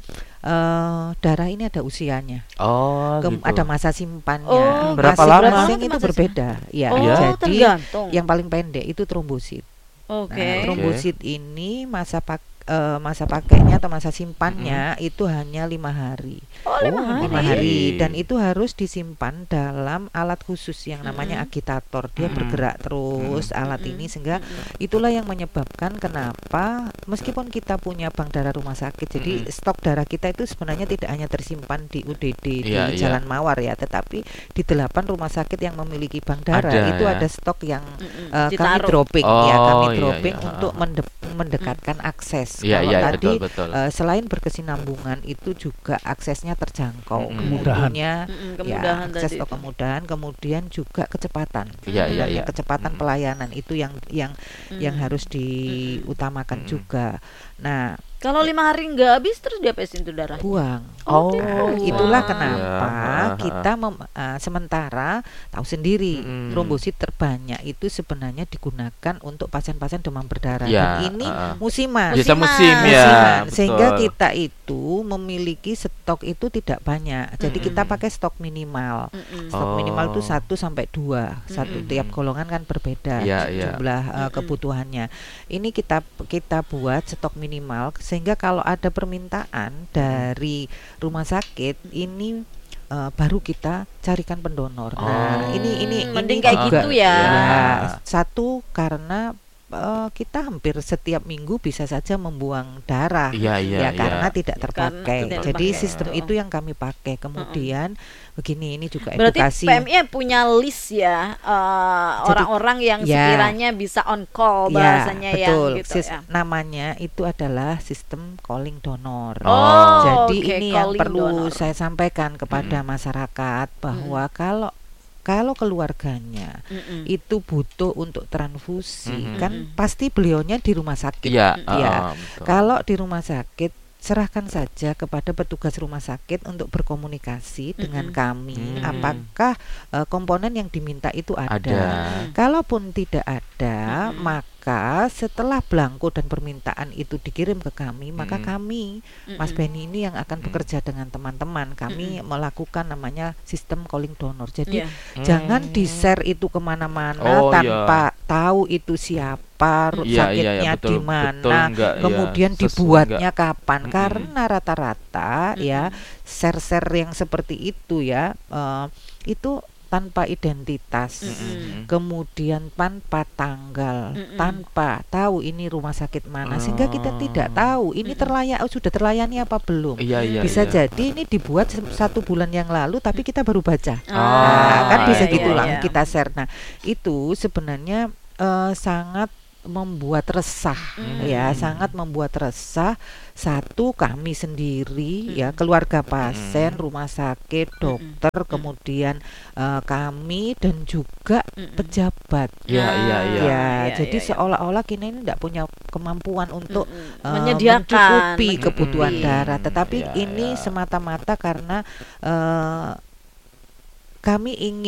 eh, darah ini ada usianya. Oh, Kem- gitu. ada masa simpannya. Oh, Berapa lama? Masing-masing Berapa itu masa berbeda. Ya, Oh, jadi tergantung. yang paling pendek itu trombosit. Oke. Nah, trombosit ini masa pak eh, masa pakainya atau masa simpannya itu hanya lima hari. Oh, lima Oh, hari. lima hari dan itu harus disimpan dalam alat khusus yang namanya Mm-mm. agitator. Dia Mm-mm. bergerak terus alat Mm-mm. ini, sehingga Mm-mm. itulah yang menyebabkan kenapa meskipun kita punya bank darah rumah sakit, jadi Mm-mm. stok darah kita itu sebenarnya tidak hanya tersimpan di U D D Iya, di iya. Jalan Mawar ya, tetapi di delapan rumah sakit yang memiliki bank darah Ada, itu ya. ada stok yang Mm-mm. eh, kami Ditaruh. dropping ya, Oh, kami iya, dropping iya. untuk mende- mendekatkan akses. Iya, Kalau iya, tadi betul, betul. eh, selain berkesinambungan itu juga aksesnya terjangkau, Mm-mm. Kemudahan. Mutunya, Mm-mm, ya, kemudahan akses tadi atau itu. kemudahan, kemudian juga kecepatan. Iya, iya, Sebenarnya iya. kecepatan Mm-mm. pelayanan itu yang yang yang Mm-mm. harus diutamakan Mm-mm. juga. Nah, Kalau lima hari nggak habis terus diapain tuh darah? buang. Oh, Nah, dibuang. itulah Iya. kenapa Ha, ha. kita mem- uh, sementara tahu sendiri Mm-mm. trombosit terbanyak itu sebenarnya digunakan untuk pasien-pasien demam berdarah. Ya, Dan ini ha, ha. musiman. Biasa musim Musiman. ya. Musiman. Sehingga betul. kita itu memiliki stok itu tidak banyak. Jadi Mm-mm. kita pakai stok minimal. Mm-mm. Stok minimal itu Oh. satu sampai dua. Satu Mm-mm. tiap golongan kan berbeda Iya, ju- iya. jumlah uh, Mm-mm. kebutuhannya. Ini kita kita buat stok minimal sehingga kalau ada permintaan dari rumah sakit ini uh, baru kita carikan pendonor. Nah, Oh. ini ini Mending ini kayak juga, gitu ya. ya, satu karena uh, kita hampir setiap minggu bisa saja membuang darah. Iya, iya, Ya iya. karena tidak Karena terpakai. tidak Jadi terpakai, sistem betul. itu yang kami pakai. Kemudian begini, ini juga Berarti edukasi. P M I punya list ya eh, orang-orang yang ya. sekiranya bisa on call Ya, bahasanya betul. yang gitu Sis- ya. Namanya itu adalah sistem calling donor. Oh, Jadi oke, ini yang calling perlu donor. saya sampaikan kepada masyarakat bahwa kalau kalau keluarganya Mm-mm. itu butuh untuk transfusi, Mhm. kan pasti beliaunya di rumah sakit. Iya, Ya. ah, betul. Kalau di rumah sakit, serahkan saja kepada petugas rumah sakit untuk berkomunikasi dengan Mm-mm. kami. Mm. Apakah eh, komponen yang diminta itu ada? Ada. Kalaupun tidak ada, Mm-mm. maka setelah belangko dan permintaan itu dikirim ke kami, maka Mm-mm. kami, Mas Mm-mm. Benny ini yang akan bekerja dengan teman-teman, kami melakukan namanya sistem calling donor. Jadi Iya. jangan Hmm. di-share itu kemana-mana Oh, tanpa tahu itu siapa, ru- Iya, iya, sakitnya iya, betul, di betul mana, enggak, ya, kemudian sesuai dibuatnya enggak. kapan. Mm-mm. Karena rata-rata ya share-share yang seperti itu ya eh, itu tanpa identitas. Mm-mm. Kemudian tanpa tanggal, Mm-mm. tanpa tahu ini rumah sakit mana, sehingga kita Oh. tidak tahu ini terlayak oh, sudah terlayani apa belum. Iya, iya, Bisa iya. jadi ini dibuat se- satu bulan yang lalu, tapi kita baru baca. Oh, Nah, kan iya, bisa iya, gitu lah iya. kita share. Nah, itu sebenarnya eh, sangat membuat resah Hmm. ya, sangat membuat resah. Satu, kami sendiri ya, keluarga pasien, Hmm. rumah sakit, dokter, kemudian eh, kami dan juga Mm-mm. pejabat. Iya, iya, iya. Ya, iya, jadi iya, iya. seolah-olah kita ini tidak punya kemampuan untuk Mm-mm. eh, menyediakan mencukupi kebutuhan Mm-mm. darah, tetapi Ya, ini ya. semata-mata karena eh, kami ingin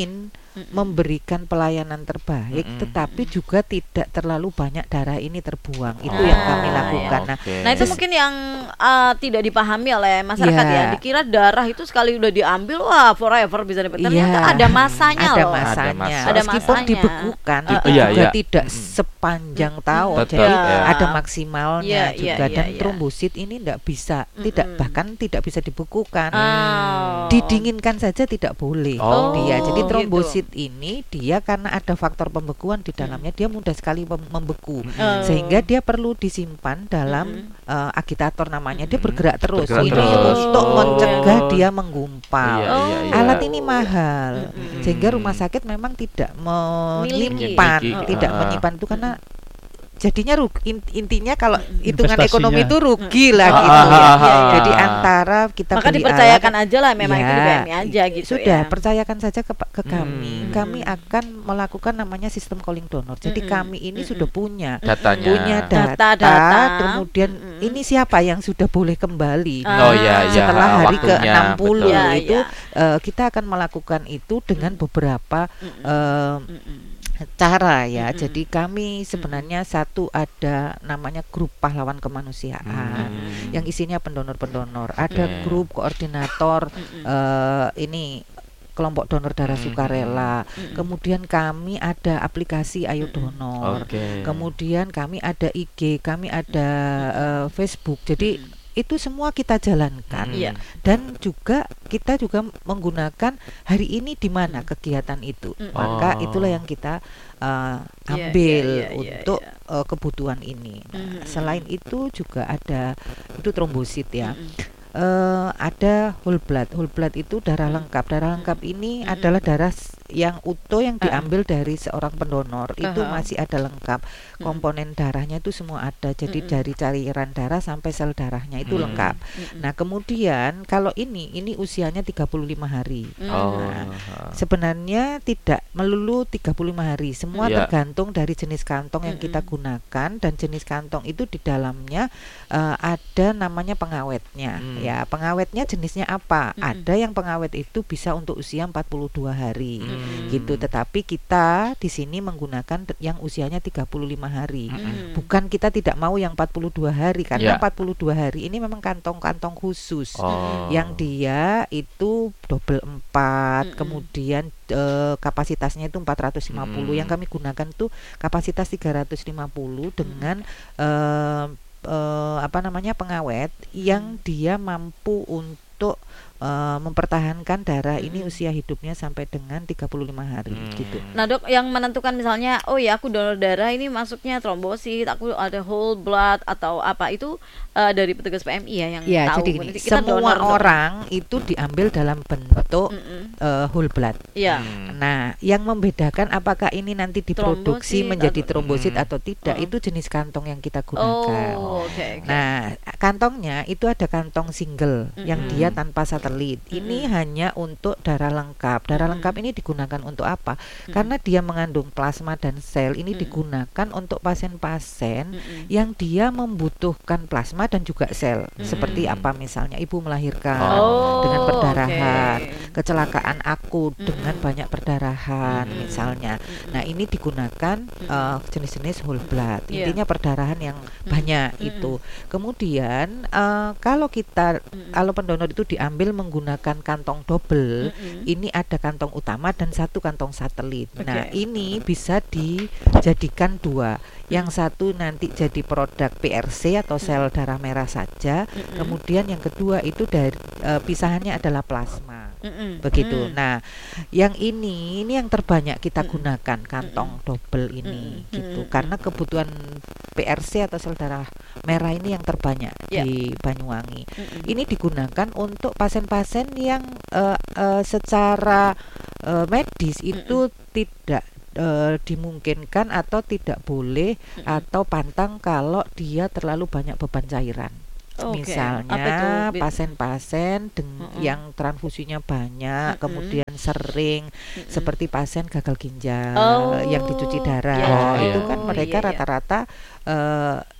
Mm-mm. memberikan pelayanan terbaik, Mm-mm. tetapi juga tidak terlalu banyak darah ini terbuang. Itu Ah, yang kami ya. lakukan. Nah, Oke. Nah itu Ses- mungkin yang uh, tidak dipahami oleh masyarakat Iya. ya. Dikira darah itu sekali udah diambil wah forever bisa dapat. Ternyata Iya. ada masanya ada loh. masanya, masa. Ada meskipun masanya. dibekukan Uh, itu iya, juga iya. tidak Mm-mm. sepanjang tahun, Tetap, jadi ya. ada maksimalnya Iya, juga. iya, Dan iya, iya. trombosit ini tidak bisa, tidak Mm-mm. bahkan tidak bisa dibekukan. Oh. Didinginkan saja tidak boleh Oh, dia. Jadi gitu. trombosit ini dia karena ada faktor pembekuan di dalamnya, dia mudah sekali mem- membeku. Oh. Sehingga dia perlu disimpan dalam Mm-mm. eh, agitator namanya. Dia Mm-mm. bergerak terus. Bergerak ini terus. untuk Oh. mencegah dia menggumpal. Iya, Oh. iya, iya. Alat ini mahal, Mm-mm. sehingga rumah sakit memang tidak Miliki. menyimpan, Miliki. tidak Ah. menyimpan itu karena jadinya rugi, in- intinya kalau hitungan Investasinya. ekonomi itu rugi lah Ah, gitu ah, ya. ah, ah. Jadi antara kita Maka beli dipercayakan alat, aja lah memang itu di B M I ya, aja gitu sudah ya. percayakan saja ke, ke kami. Hmm. Kami akan melakukan namanya sistem calling donor. Jadi Mm-mm. kami ini Mm-mm. sudah punya Datanya. punya data, Data, data. kemudian Mm-mm. ini siapa yang sudah boleh kembali. Ah. Oh iya, iya. Setelah hari ke waktunya, enam puluh betul. Ya, itu ya. eh, kita akan melakukan itu dengan beberapa Mm-mm. eh, Mm-mm. cara ya. Mm-mm. Jadi kami sebenarnya satu ada namanya grup pahlawan kemanusiaan Hmm. yang isinya pendonor-pendonor. Ada Oke. grup koordinator Mm-mm. eh, ini kelompok donor darah Hmm. sukarela. Mm-mm. Kemudian kami ada aplikasi Ayo Donor. Oke. Kemudian kami ada I G, kami ada eh, Facebook. Jadi Mm-mm. itu semua kita jalankan. Hmm. Iya. Dan juga kita juga menggunakan hari ini di mana kegiatan itu. Mm. Maka Oh. itulah yang kita uh, Iya, ambil iya, iya, iya, untuk iya. uh, kebutuhan ini. Nah, Mhm. selain itu juga ada itu trombosit ya. Mm-mm. Eh, ada whole blood. Whole blood itu darah lengkap. Darah lengkap ini Mm-mm. adalah darah s- yang utuh yang Ah. diambil dari seorang pendonor. Itu Aha. masih ada lengkap. Komponen darahnya itu semua ada. Jadi Mm-mm. dari cairan darah sampai sel darahnya itu Hmm. lengkap. Mm-mm. Nah, kemudian kalau ini ini usianya tiga puluh lima hari. Mm. Oh. Nah, Sebenarnya tidak melulu tiga puluh lima hari. Semua Iya. tergantung dari jenis kantong yang kita Mm-mm. gunakan, dan jenis kantong itu di dalamnya eh, ada namanya pengawetnya. Hmm. Ya, pengawetnya jenisnya apa? Mm-mm. Ada yang pengawet itu bisa untuk usia empat puluh dua hari. Hmm. Gitu, tetapi kita di sini menggunakan te- yang usianya tiga puluh lima hari. Mm. Bukan kita tidak mau yang empat puluh dua hari, Ya. karena empat puluh dua hari ini memang kantong-kantong khusus. Oh. Yang dia itu double empat, Mm-mm. kemudian eh, kapasitasnya itu empat ratus lima puluh. Mm. Yang kami gunakan tuh kapasitas tiga ratus lima puluh dengan eh, eh, apa namanya pengawet yang dia mampu untuk eh, mempertahankan darah ini Mm-mm. usia hidupnya sampai dengan tiga puluh lima hari Hmm. gitu. Nah dok, yang menentukan misalnya, oh ya aku donor darah ini masuknya trombosit, aku ada whole blood atau apa itu eh, dari petugas P M I ya yang Ya, tahu. jadi gini, Berarti kita semua donor, dok. orang itu diambil dalam bentuk Mm-mm. eh, whole blood. Iya. Hmm. Nah, yang membedakan apakah ini nanti diproduksi Trombosit menjadi atau- trombosit Hmm. atau tidak, Oh. itu jenis kantong yang kita gunakan. Oh, oke. oke. Nah, kantongnya itu ada kantong single yang Mm-mm. dia tanpa satelit. Ini hanya untuk darah lengkap. Darah Mm-mm. lengkap ini digunakan untuk apa? Mm-mm. Karena dia mengandung plasma dan sel. Ini Mm-mm. digunakan untuk pasien-pasien Mm-mm. yang dia membutuhkan plasma dan juga sel. Mm-mm. Seperti apa misalnya ibu melahirkan Oh, dengan perdarahan, oke. kecelakaan akut Mm-mm. dengan banyak perdarahan Mm-mm. misalnya. Mm-mm. Nah, ini digunakan eh, jenis-jenis whole blood. Iya. Intinya perdarahan yang banyak Mm-mm. itu. Kemudian eh, kalau kita Mm-mm. kalau pendonor itu diambil menggunakan kantong double, Mm-mm. ini ada kantong utama dan satu kantong satelit. Nah, Oke. ini bisa dijadikan dua. Yang satu nanti jadi produk P R C atau sel darah merah saja. Mm-mm. Kemudian yang kedua itu dari eh, pisahannya adalah plasma. Mm-mm. Begitu. Mm. Nah, yang ini ini yang terbanyak kita Mm-mm. gunakan kantong double ini Mm-mm. gitu. Mm-mm. Karena kebutuhan P R C atau sel darah merah ini yang terbanyak Ya. di Banyuwangi. Mm-mm. Ini digunakan untuk pasien-pasien yang eh, eh, secara eh, medis itu tidak eh, dimungkinkan atau tidak boleh Mm-mm. atau pantang kalau dia terlalu banyak beban cairan. Oke. Misalnya Apa itu? Bi- pasien-pasien deng- Mm-mm. yang transfusinya banyak, Mm-mm. kemudian sering, Mm-mm. seperti pasien gagal ginjal Oh, yang dicuci darah, ya. Oh, itu iya. kan Oh, mereka iya, iya. rata-rata eh,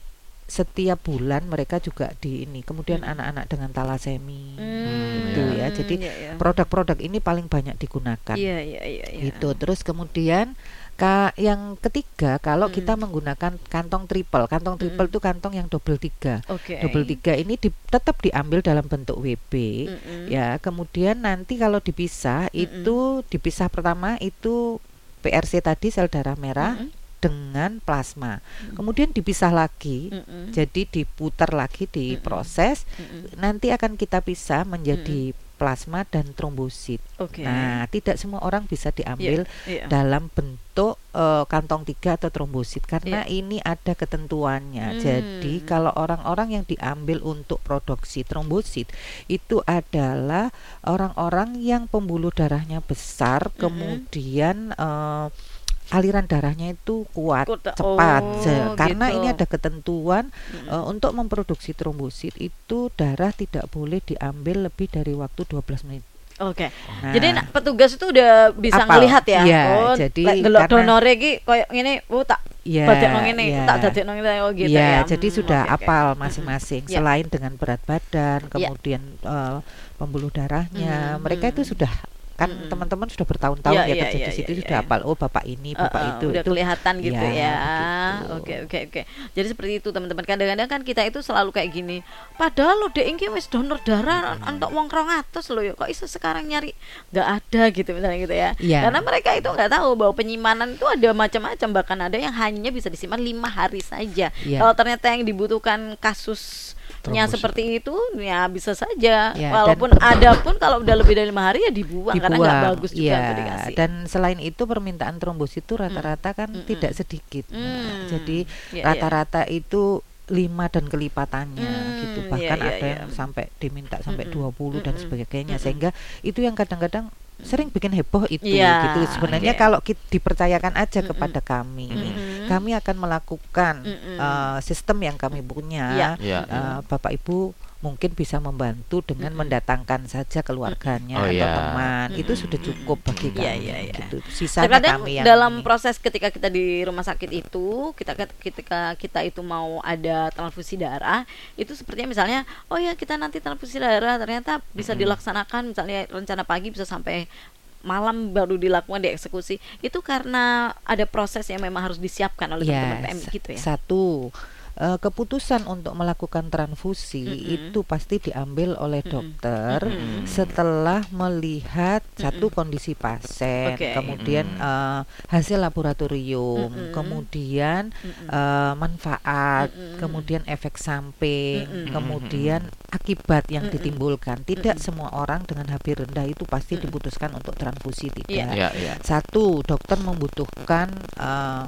setiap bulan mereka juga di ini. Kemudian Mm. anak-anak dengan talasemi Hmm, gitu ya. Jadi iya, iya. produk-produk ini paling banyak digunakan. Iya, iya, iya, iya. Gitu. Terus kemudian ka, yang ketiga kalau Mm. kita menggunakan kantong triple, kantong triple Mm-mm. itu kantong yang double tiga. Oke. Double tiga ini di, tetap diambil dalam bentuk W B. Mm-mm. Ya, kemudian nanti kalau dipisah Mm-mm. itu dipisah pertama itu P R C tadi, sel darah merah Mm-mm. dengan plasma. Kemudian dipisah lagi. Mm-mm. Jadi diputar lagi, diproses. Mm-mm. Nanti akan kita pisah menjadi plasma dan trombosit. Oke. Nah, tidak semua orang bisa diambil Iya. dalam bentuk eh, kantong tiga atau trombosit karena Iya. ini ada ketentuannya. Hmm. Jadi kalau orang-orang yang diambil untuk produksi trombosit itu adalah orang-orang yang pembuluh darahnya besar, Mm-mm. kemudian eh, aliran darahnya itu kuat, Kuat. cepat. Oh, Se- karena gitu. ini ada ketentuan Mm-mm. eh, untuk memproduksi trombosit itu darah tidak boleh diambil lebih dari waktu dua belas menit. Oke. Nah, Jadi nak petugas itu udah bisa Apal. ngelihat ya. Iya, oh, jadi lek delok karena- donore iki koyo ngene, oh tak ya, dadekno ngene, ya. tak dadekno ngene oh gitu Ya, ya. jadi Hmm, sudah oke, oke. apal masing-masing. Ya. Selain dengan berat badan, Ya. kemudian eh, pembuluh darahnya, Hmm, mereka itu hmm. sudah kan Mm-mm. teman-teman sudah bertahun-tahun Ya, ya, ya, kerja ya, di situ ya, sudah ya. hafal. Oh, bapak ini, bapak Uh-uh, itu. udah itu kelihatan gitu ya, ya. begitu. Oke oke oke. Jadi seperti itu teman-teman. Kadang-kadang kan kita itu selalu kayak gini. Padahal lo dek iki wis donor darah untuk wong rong atus lo ya. Kok iso sekarang nyari nggak ada gitu misalnya gitu ya. Iya. Karena mereka itu nggak tahu bahwa penyimpanan itu ada macam-macam, bahkan ada yang hanya bisa disimpan lima hari saja. Iya. Kalau ternyata yang dibutuhkan kasusnya Trombosit. seperti itu ya bisa saja. Ya, Walaupun ada pun kalau udah lebih dari lima hari ya dibuang, karena nggak Dibuang. bagus juga Iya, untuk dikasih. dan selain itu permintaan trombosit itu rata-rata kan Mm-mm. tidak sedikit. Nah, Hmm. jadi Iya, iya. rata-rata itu lima dan kelipatannya Hmm, gitu. iya, Bahkan iya, ada iya. yang sampai diminta sampai Mm-mm. dua puluh dan Mm-mm. sebagainya. Mm-mm. Sehingga itu yang kadang-kadang sering bikin heboh itu Iya, gitu. Sebenarnya oke. kalau kita dipercayakan aja Mm-mm. kepada kami, Mm-mm. kami akan melakukan Mm-mm. eh, sistem yang kami punya. Iya. Iya. Eh, Bapak Ibu mungkin bisa membantu dengan Mm-mm. mendatangkan saja keluarganya Oh, atau iya. teman. Itu Mm-mm. sudah cukup bagi kami. Iya, iya, iya. Gitu. Sisanya Terkadang kami yang dalam ini. proses ketika kita di rumah sakit itu, kita ketika kita itu mau ada transfusi darah, itu sepertinya misalnya, oh ya kita nanti transfusi darah ternyata bisa Mm-mm. dilaksanakan misalnya rencana pagi bisa sampai malam baru dilakukan dieksekusi. Itu karena ada proses yang memang harus disiapkan oleh Ya, teman-teman P M I sa- gitu ya. Satu, eh, keputusan untuk melakukan transfusi Mm-mm. itu pasti diambil oleh Mm-mm. dokter Mm-mm. setelah melihat satu Mm-mm. kondisi pasien, Oke. kemudian Mm-mm. eh, hasil laboratorium, Mm-mm. kemudian Mm-mm. eh, manfaat, Mm-mm. kemudian efek samping, Mm-mm. kemudian akibat yang Mm-mm. ditimbulkan. Tidak Mm-mm. semua orang dengan H B rendah itu pasti Mm-mm. diputuskan untuk transfusi, tidak. Iya. Iya, iya. Satu, dokter membutuhkan eh,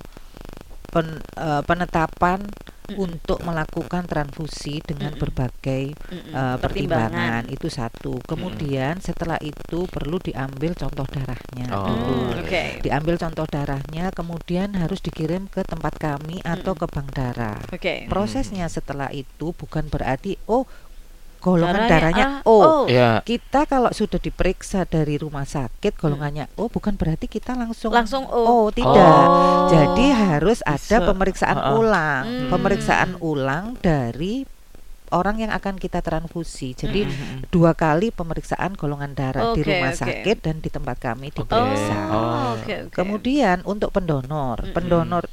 pen- eh, penetapan Mm-mm. untuk melakukan transfusi dengan Mm-mm. berbagai Mm-mm. eh, pertimbangan. Itu satu. Kemudian setelah itu perlu diambil contoh darahnya Oh, dulu. Hmm, Oke. Diambil contoh darahnya, kemudian harus dikirim ke tempat kami atau Mm-mm. ke bank darah. Oke. Prosesnya setelah itu bukan berarti oh golongan Darahnya, darahnya, ah, O. oh. Iya. Kita kalau sudah diperiksa dari rumah sakit golongannya O, bukan berarti kita langsung Langsung O. O, tidak. Oh. Jadi harus ada Bisa. pemeriksaan Ha-ha. ulang, Hmm. pemeriksaan ulang dari orang yang akan kita transfusi. Jadi Mm-mm. dua kali pemeriksaan golongan darah di Oke, rumah oke. sakit dan di tempat kami Oke. diperiksa. Oh. oke, oke. Kemudian untuk pendonor, Mm-mm. pendonor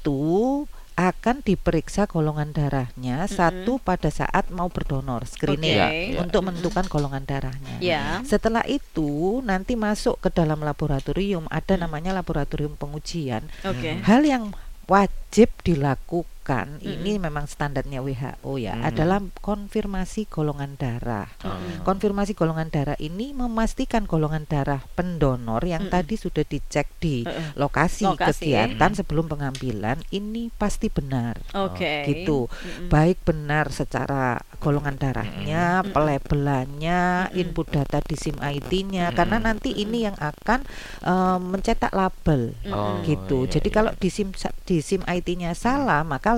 itu akan diperiksa golongan darahnya Mm-mm. satu pada saat mau berdonor screening Iya, Oke. iya. untuk Mm-mm. menentukan golongan darahnya. Ya. Setelah itu nanti masuk ke dalam laboratorium, ada Mm. namanya laboratorium pengujian. Oke. Hal yang wajib dilakukan, ini Mm-mm. memang standarnya W H O ya, Mm-mm. adalah konfirmasi golongan darah. Oh. Konfirmasi golongan darah ini memastikan golongan darah pendonor yang Mm-mm. tadi sudah dicek di Heeh. lokasi, Lokasi. kegiatan sebelum pengambilan ini pasti benar. Oke. Gitu. Mm-mm. Baik benar secara golongan darahnya, Mm-mm. pelabelannya, Mm-mm. input data di SIM I D-nya, Mm-mm. karena nanti ini yang akan eh, mencetak label. Oh, gitu. iya, Jadi iya. kalau di SIM sa- di SIM I D-nya salah, maka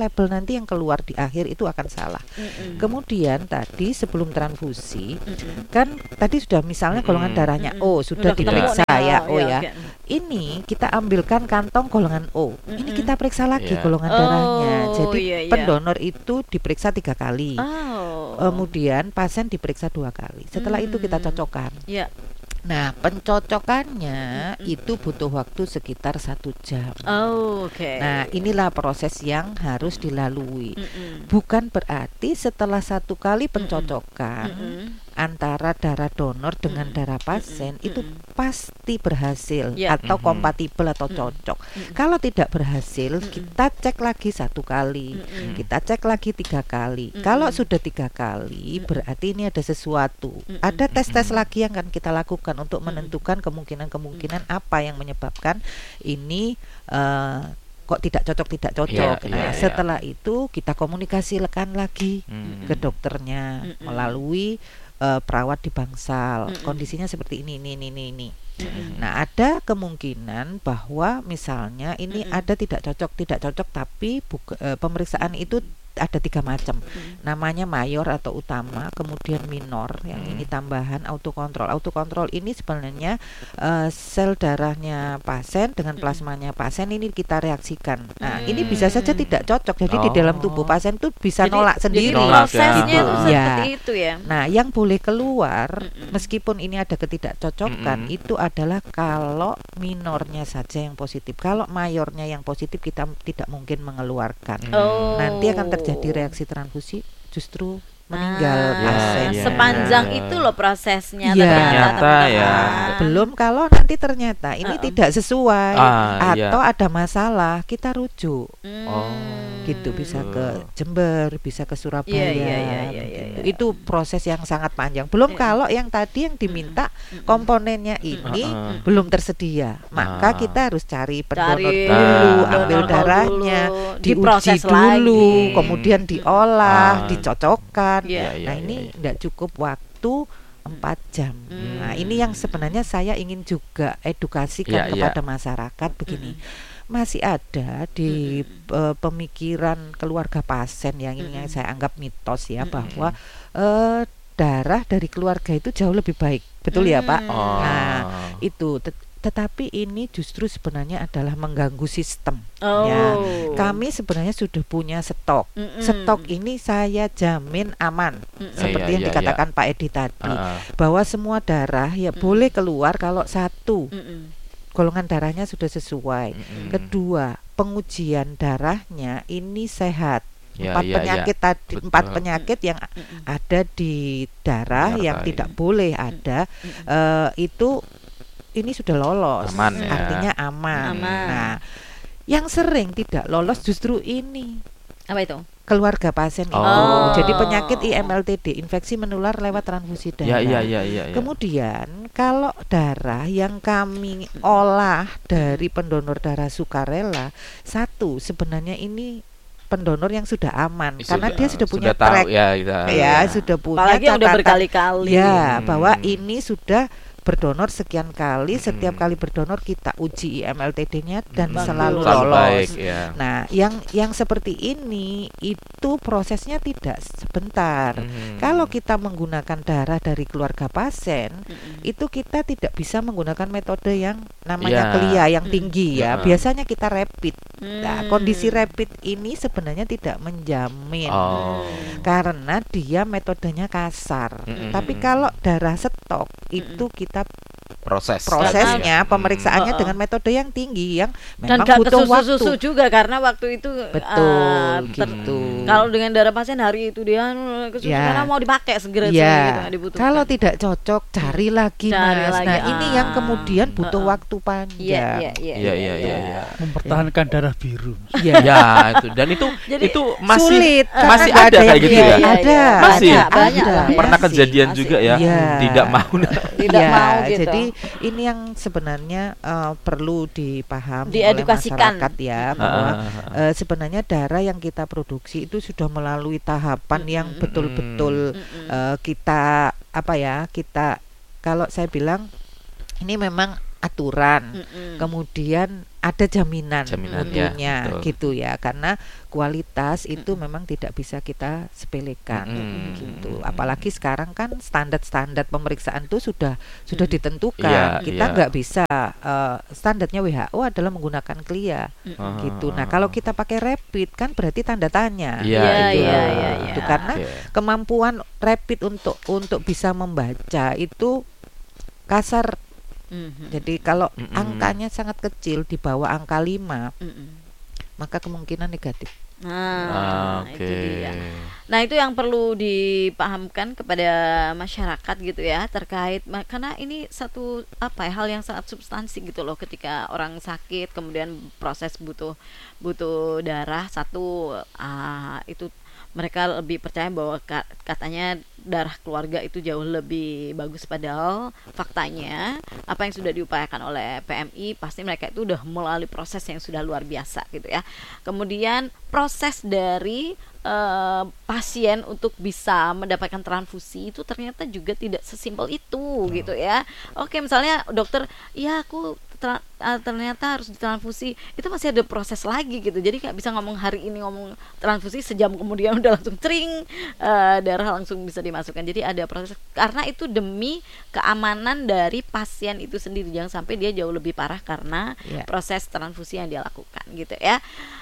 label nanti yang keluar di akhir itu akan salah. Mm-mm. Kemudian tadi sebelum transfusi Mm-mm. kan tadi sudah misalnya golongan Mm-mm. darahnya Mm-mm. O sudah Udah ketemu diperiksa nih, ya oh, O ya. oke. Ini kita ambilkan kantong golongan O. Ini Mm-mm. kita periksa lagi Iya. golongan Oh, darahnya. Jadi iya, iya. pendonor itu diperiksa tiga kali. Oh. Kemudian pasien diperiksa dua kali. Setelah itu kita Hmm. cocokkan. Ya. Nah, pencocokannya Mm-mm. itu butuh waktu sekitar satu jam. Oh, oke. Nah, inilah proses yang harus dilalui. Mm-mm. Bukan berarti setelah satu kali pencocokan Mm-mm. antara darah donor dengan Mm-mm. darah pasien Mm-mm. itu Mm-mm. pasti berhasil Ya. atau Mm-mm. kompatibel atau Mm-mm. cocok. Mm-mm. Kalau tidak berhasil, Mm-mm. kita cek lagi satu kali. Mm-mm. Kita cek lagi tiga kali. Mm-mm. Kalau sudah tiga kali, Mm-mm. berarti ini ada sesuatu. Mm-mm. Ada tes-tes Mm-mm. lagi yang akan kita lakukan untuk Mm-mm. menentukan kemungkinan-kemungkinan apa yang menyebabkan ini eh, kok tidak cocok tidak cocok. Iya, Nah, iya, iya. setelah itu kita komunikasikan lagi Hmm. ke dokternya Mm-mm. melalui eh, perawat di bangsal. Mm-mm. Kondisinya seperti ini, ini, ini, ini, ini. Mm-mm. Nah, ada kemungkinan bahwa misalnya ini Mm-mm. ada tidak cocok, tidak cocok, tapi buka- eh, pemeriksaan itu ada tiga macam. Mm. Namanya mayor atau utama, kemudian minor, yang Hmm. ini tambahan autokontrol. Autokontrol ini sebenarnya eh, sel darahnya pasien dengan Mm. plasmanya pasien ini kita reaksikan. Nah, Mm. ini bisa saja tidak cocok. Jadi di dalam tubuh Oh. pasien itu bisa Jadi- nolak jadi sendiri. Nolak, ya. prosesnya itu Gitu. seperti Ya. itu ya. Nah, yang boleh keluar Mm-mm. meskipun ini ada ketidakcocokan Mm-mm. itu adalah kalau minornya saja yang positif. Kalau mayornya yang positif kita m- tidak mungkin mengeluarkan. Hmm. Oh. Nanti akan terjadi reaksi transfusi justru meninggal Ah, pasien. iya, sepanjang iya. itu loh prosesnya Iya. Ternyata teman-teman. ya. Belum kalau nanti ternyata ini Uh-uh. tidak sesuai Ah, iya. atau ada masalah, kita rujuk. Hmm. Oh. Gitu bisa ke Jember, bisa ke Surabaya. Iya, iya, iya, iya, begitu. iya. Itu proses yang sangat panjang. Belum Iya. kalau yang tadi yang diminta Mm-mm. komponennya ini Uh-uh. belum tersedia, maka Ah. kita harus cari pendonor Cari dulu, Ah. ambil donor darahnya, dulu, diuji diproses dulu, lagi. kemudian diolah, Ah. dicocokkan. Iya. Iya, Nah, iya, ini iya. tidak cukup waktu empat jam. Hmm. Nah, ini yang sebenarnya saya ingin juga edukasikan Iya, iya. kepada masyarakat begini. Masih ada di eh, pemikiran keluarga pasien yang ini yang Mm-mm. saya anggap mitos ya, Mm-mm. bahwa eh, darah dari keluarga itu jauh lebih baik. Betul ya, Pak? Hmm. Oh. Nah, itu tet- tetapi ini justru sebenarnya adalah mengganggu sistem. Oh. Ya, kami sebenarnya sudah punya stok. Mm-mm. Stok ini saya jamin aman. Mm-mm. Seperti Iya, yang iya, dikatakan Pak Edi tadi, Ah, ah. bahwa semua darah ya Mm. boleh keluar kalau satu, Mm-mm. golongan darahnya sudah sesuai. Mm-mm. Kedua, pengujian darahnya ini sehat. Ya, empat ya, penyakit ya. tadi, Betul. empat penyakit yang Mm-mm. ada di darah Darah, yang iya. tidak boleh ada Mm-mm. eh, itu ini sudah lolos, Aman ya. artinya aman. Aman. Nah, yang sering tidak lolos justru ini Apa itu? keluarga pasien itu. Oh. Jadi penyakit I M L T D, infeksi menular lewat transfusi darah. Ya, ya, ya, ya, ya. Kemudian kalau darah yang kami olah dari pendonor darah sukarela, satu sebenarnya ini pendonor yang sudah aman karena dia sudah punya tahu track ya, kita. ya, sudah punya Apalagi yang udah catatan. berkali-kali. Ya, Hmm. bahwa ini sudah berdonor sekian kali, setiap Hmm. kali berdonor kita uji I M L T D-nya dan Bagus. selalu Selalu lolos. baik, ya. Nah, yang yang seperti ini itu prosesnya tidak sebentar. Hmm. Kalau kita menggunakan darah dari keluarga pasien, Mm-mm. itu kita tidak bisa menggunakan metode yang namanya Ya. kelia yang Hmm. tinggi ya. Ya. Biasanya kita rapid. Nah, Hmm. kondisi rapid ini sebenarnya tidak menjamin Oh. karena dia metodenya kasar. Mm-mm. Tapi kalau darah stok itu kita Proses. prosesnya, Hmm. pemeriksanya Oh, oh. dengan metode yang tinggi yang Dan memang gak butuh kesusu-susu waktu. juga karena waktu itu Betul, eh, ter- gitu. kalau dengan darah pasien hari itu dia kesusu Ya. karena mau dipakai segera Ya, gitu, nggak dibutuhkan. kalau tidak cocok cari lagi Cari Mas. lagi, Nah, ini yang ah. kemudian butuh Uh-uh. waktu panjang. Iya, iya, iya. Iya, iya, iya, iya. Mempertahankan darah biru. Iya. Ya, itu dan itu Jadi, itu masih sulit karena masih nggak ada kayak yang- gitu iya, ya. iya, Ada, Masih? ada, Banyak ada. lah ya. Pernah Masih. kejadian masih. juga ya, Iya. tidak mau. Tidak Iya, mau gitu. Jadi ini yang sebenarnya eh, perlu dipahami Diedukasikan. oleh masyarakat ya, bahwa Ah, ah, ah. eh, sebenarnya darah yang kita produksi itu sudah melalui tahapan yang Mm-mm. betul-betul Mm-mm. eh, kita apa ya kita kalau saya bilang ini memang aturan. Mm-mm. Kemudian ada jaminan, Jaminan, ya, mutunya betul. gitu ya, karena kualitas itu memang tidak bisa kita sepelekan Mm-mm. gitu. Apalagi sekarang kan standar-standar pemeriksaan itu sudah sudah ditentukan. Iya, Kita iya. nggak bisa uh, standarnya W H O adalah menggunakan CLIA Ah. gitu. Nah kalau kita pakai rapid kan berarti tanda tanya. Iya, Iya, gitu. iya, iya, Gitu. iya. Karena Oke. kemampuan rapid untuk untuk bisa membaca itu kasar. Mhm. Jadi kalau Mm-mm. angkanya sangat kecil di bawah angka lima, Mhm. maka kemungkinan negatif. Nah, Oke. itu dia. Nah, itu yang perlu dipahamkan kepada masyarakat gitu ya, terkait ma- karena ini satu apa ya, hal yang sangat substansi gitu loh, ketika orang sakit kemudian proses butuh butuh darah satu, ah, itu mereka lebih percaya bahwa ka- katanya darah keluarga itu jauh lebih bagus, padahal faktanya apa yang sudah diupayakan oleh P M I pasti mereka itu udah melalui proses yang sudah luar biasa gitu ya. Kemudian proses dari eh, pasien untuk bisa mendapatkan transfusi itu ternyata juga tidak sesimpel itu gitu ya. Oke, misalnya dokter, ya aku tra- eh, ternyata harus ditransfusi, itu masih ada proses lagi gitu. Jadi nggak bisa ngomong hari ini ngomong transfusi, sejam kemudian udah langsung cering, eh, darah langsung bisa dimasukkan. Jadi ada proses, karena itu demi keamanan dari pasien itu sendiri, jangan sampai dia jauh lebih parah karena Ya. proses transfusi yang dia lakukan gitu ya.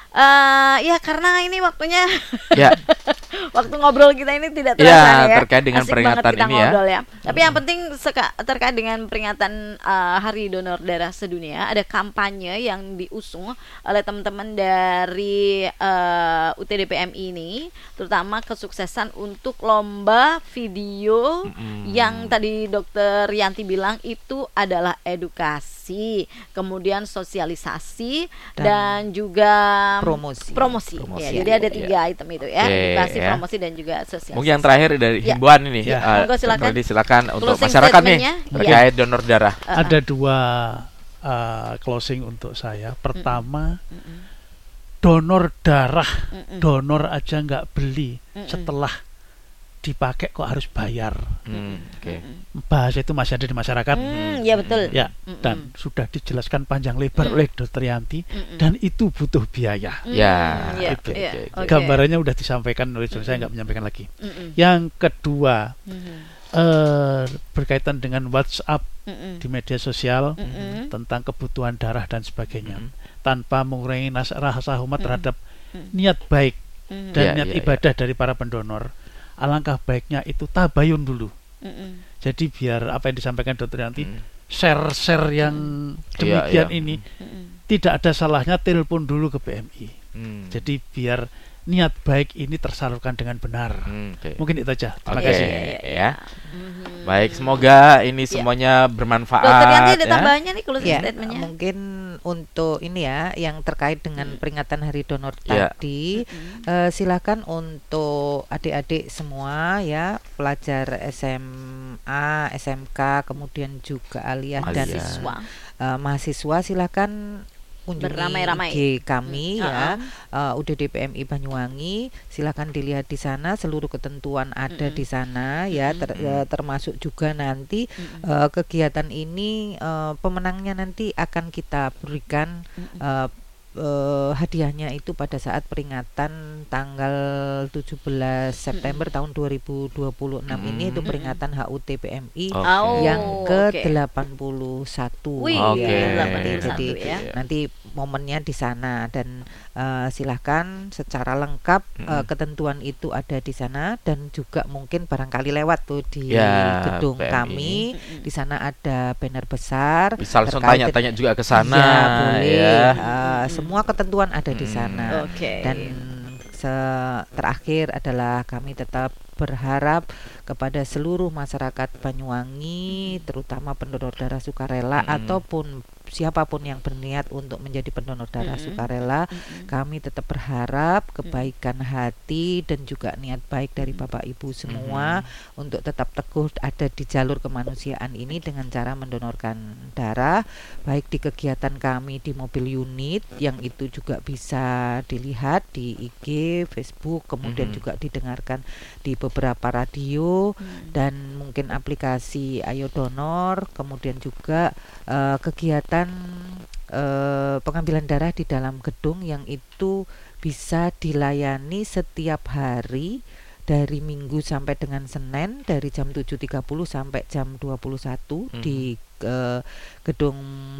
Eh ya karena ini waktunya Ya, waktu ngobrol kita ini tidak Ya, terasa ya. terkait dengan Asik peringatan banget kita ini ya. ngobrol ya. Tapi yang penting seka- terkait dengan peringatan uh, Hari Donor Darah Sedunia, ada kampanye yang diusung oleh teman-teman dari uh, U T D P M I ini, terutama kesuksesan untuk lomba video Mm-mm. yang tadi Dokter Yanti bilang itu adalah edukasi, kemudian sosialisasi dan, Dan juga promosi. promosi. Promosi. Ya, jadi ada tiga item itu ya, Oke, edukasi, ya. promosi dan juga sosialisasi. mungkin yang terakhir dari Ya. himbauan ini. Ya. eh, Monggo, silakan. Freddy, silakan untuk Closing masyarakat nih statement-nya. terkait donor darah. Uh-uh. Ada dua uh, closing untuk saya. Pertama, Mm-mm. donor darah, Mm-mm. donor aja nggak beli, Mm-mm. setelah dipakai kok harus bayar. Hmm, Oke. Bahasa itu masih ada di masyarakat. Hmm, ya betul. Ya, Mm-mm. dan sudah dijelaskan panjang lebar Mm. oleh Dokter Yanti, Mm-mm. dan itu butuh biaya. Mm, Ya, ya, oke, ya, oke, oke. oke. Gambarannya udah disampaikan oleh John, saya Mm-mm. nggak menyampaikan lagi. Mm-mm. Yang kedua, Mhm. eh, berkaitan dengan WhatsApp Mm-mm. di media sosial Mm-mm. tentang kebutuhan darah dan sebagainya, Mm. tanpa mengurangi nas- rasa hormat Mm-mm. terhadap Mm. niat baik Mhm. dan Ya, niat ya, ya. ibadah dari para pendonor. Alangkah baiknya itu tabayun dulu. Mm-mm. Jadi biar apa yang disampaikan Dokter Yanti, Hmm. share-share yang Iya, demikian iya. ini Mm-mm. tidak ada salahnya telepon dulu ke P M I. Hmm. Jadi biar niat baik ini tersalurkan dengan benar. Hmm, oke. Mungkin itu aja. Terima Oke, kasih. ya. Mhm. Baik, semoga ini Ya. semuanya bermanfaat. Dokter Yanti ada ya. tambahannya nih closing Ya, statementnya? mungkin untuk ini ya yang terkait dengan Hmm. peringatan Hari Donor Ya. tadi, Mm-mm. eh, silakan untuk adik-adik semua ya, pelajar S M A, S M K, kemudian juga aliyah Aliyah. dan Mahasiswa. eh, mahasiswa, silakan kunjungi Beramai-ramai. I G kami Hmm. ya, Uh-uh. eh, U D D P M I Banyuwangi. Silakan dilihat di sana, seluruh ketentuan ada Mm-mm. di sana ya, ter- eh, termasuk juga nanti eh, kegiatan ini, eh, pemenangnya nanti akan kita berikan Mm-mm. eh, eh, hadiahnya itu pada saat peringatan tanggal tujuh belas September tahun dua ribu dua puluh enam ini, itu Mm-mm. peringatan H U T P M I Oke. Oh, yang oke. ke delapan puluh satu. Wih, Oke. delapan Jadi, puluh satu jadi ya. nanti momennya di sana, dan eh, silahkan secara lengkap, eh, Mm-mm. ketentuan itu ada di sana, dan juga mungkin barangkali lewat tuh di Ya, gedung P M I. kami. Mm-mm. Di sana ada banner besar. Bisa langsung terkait tanya-tanya juga ke sana. Iya, boleh. ya. Eh, Mm-mm. semua ketentuan ada di Mm. sana. Oke. Dan se- terakhir adalah kami tetap berharap kepada seluruh masyarakat Banyuwangi, terutama pendonor darah sukarela Mm-mm. ataupun siapapun yang berniat untuk menjadi pendonor darah Mm-mm. sukarela, Mm-mm. kami tetap berharap kebaikan hati dan juga niat baik dari Bapak Ibu semua untuk tetap teguh ada di jalur kemanusiaan ini dengan cara mendonorkan darah, baik di kegiatan kami di mobil unit yang itu juga bisa dilihat di I G, Facebook, kemudian Mhm. juga didengarkan di beberapa radio Mm. dan mungkin aplikasi Ayo Donor, kemudian juga eh, kegiatan eh, pengambilan darah di dalam gedung yang itu bisa dilayani setiap hari dari Minggu sampai dengan Senin dari jam tujuh tiga puluh sampai jam dua puluh satu Mhm. di eh, gedung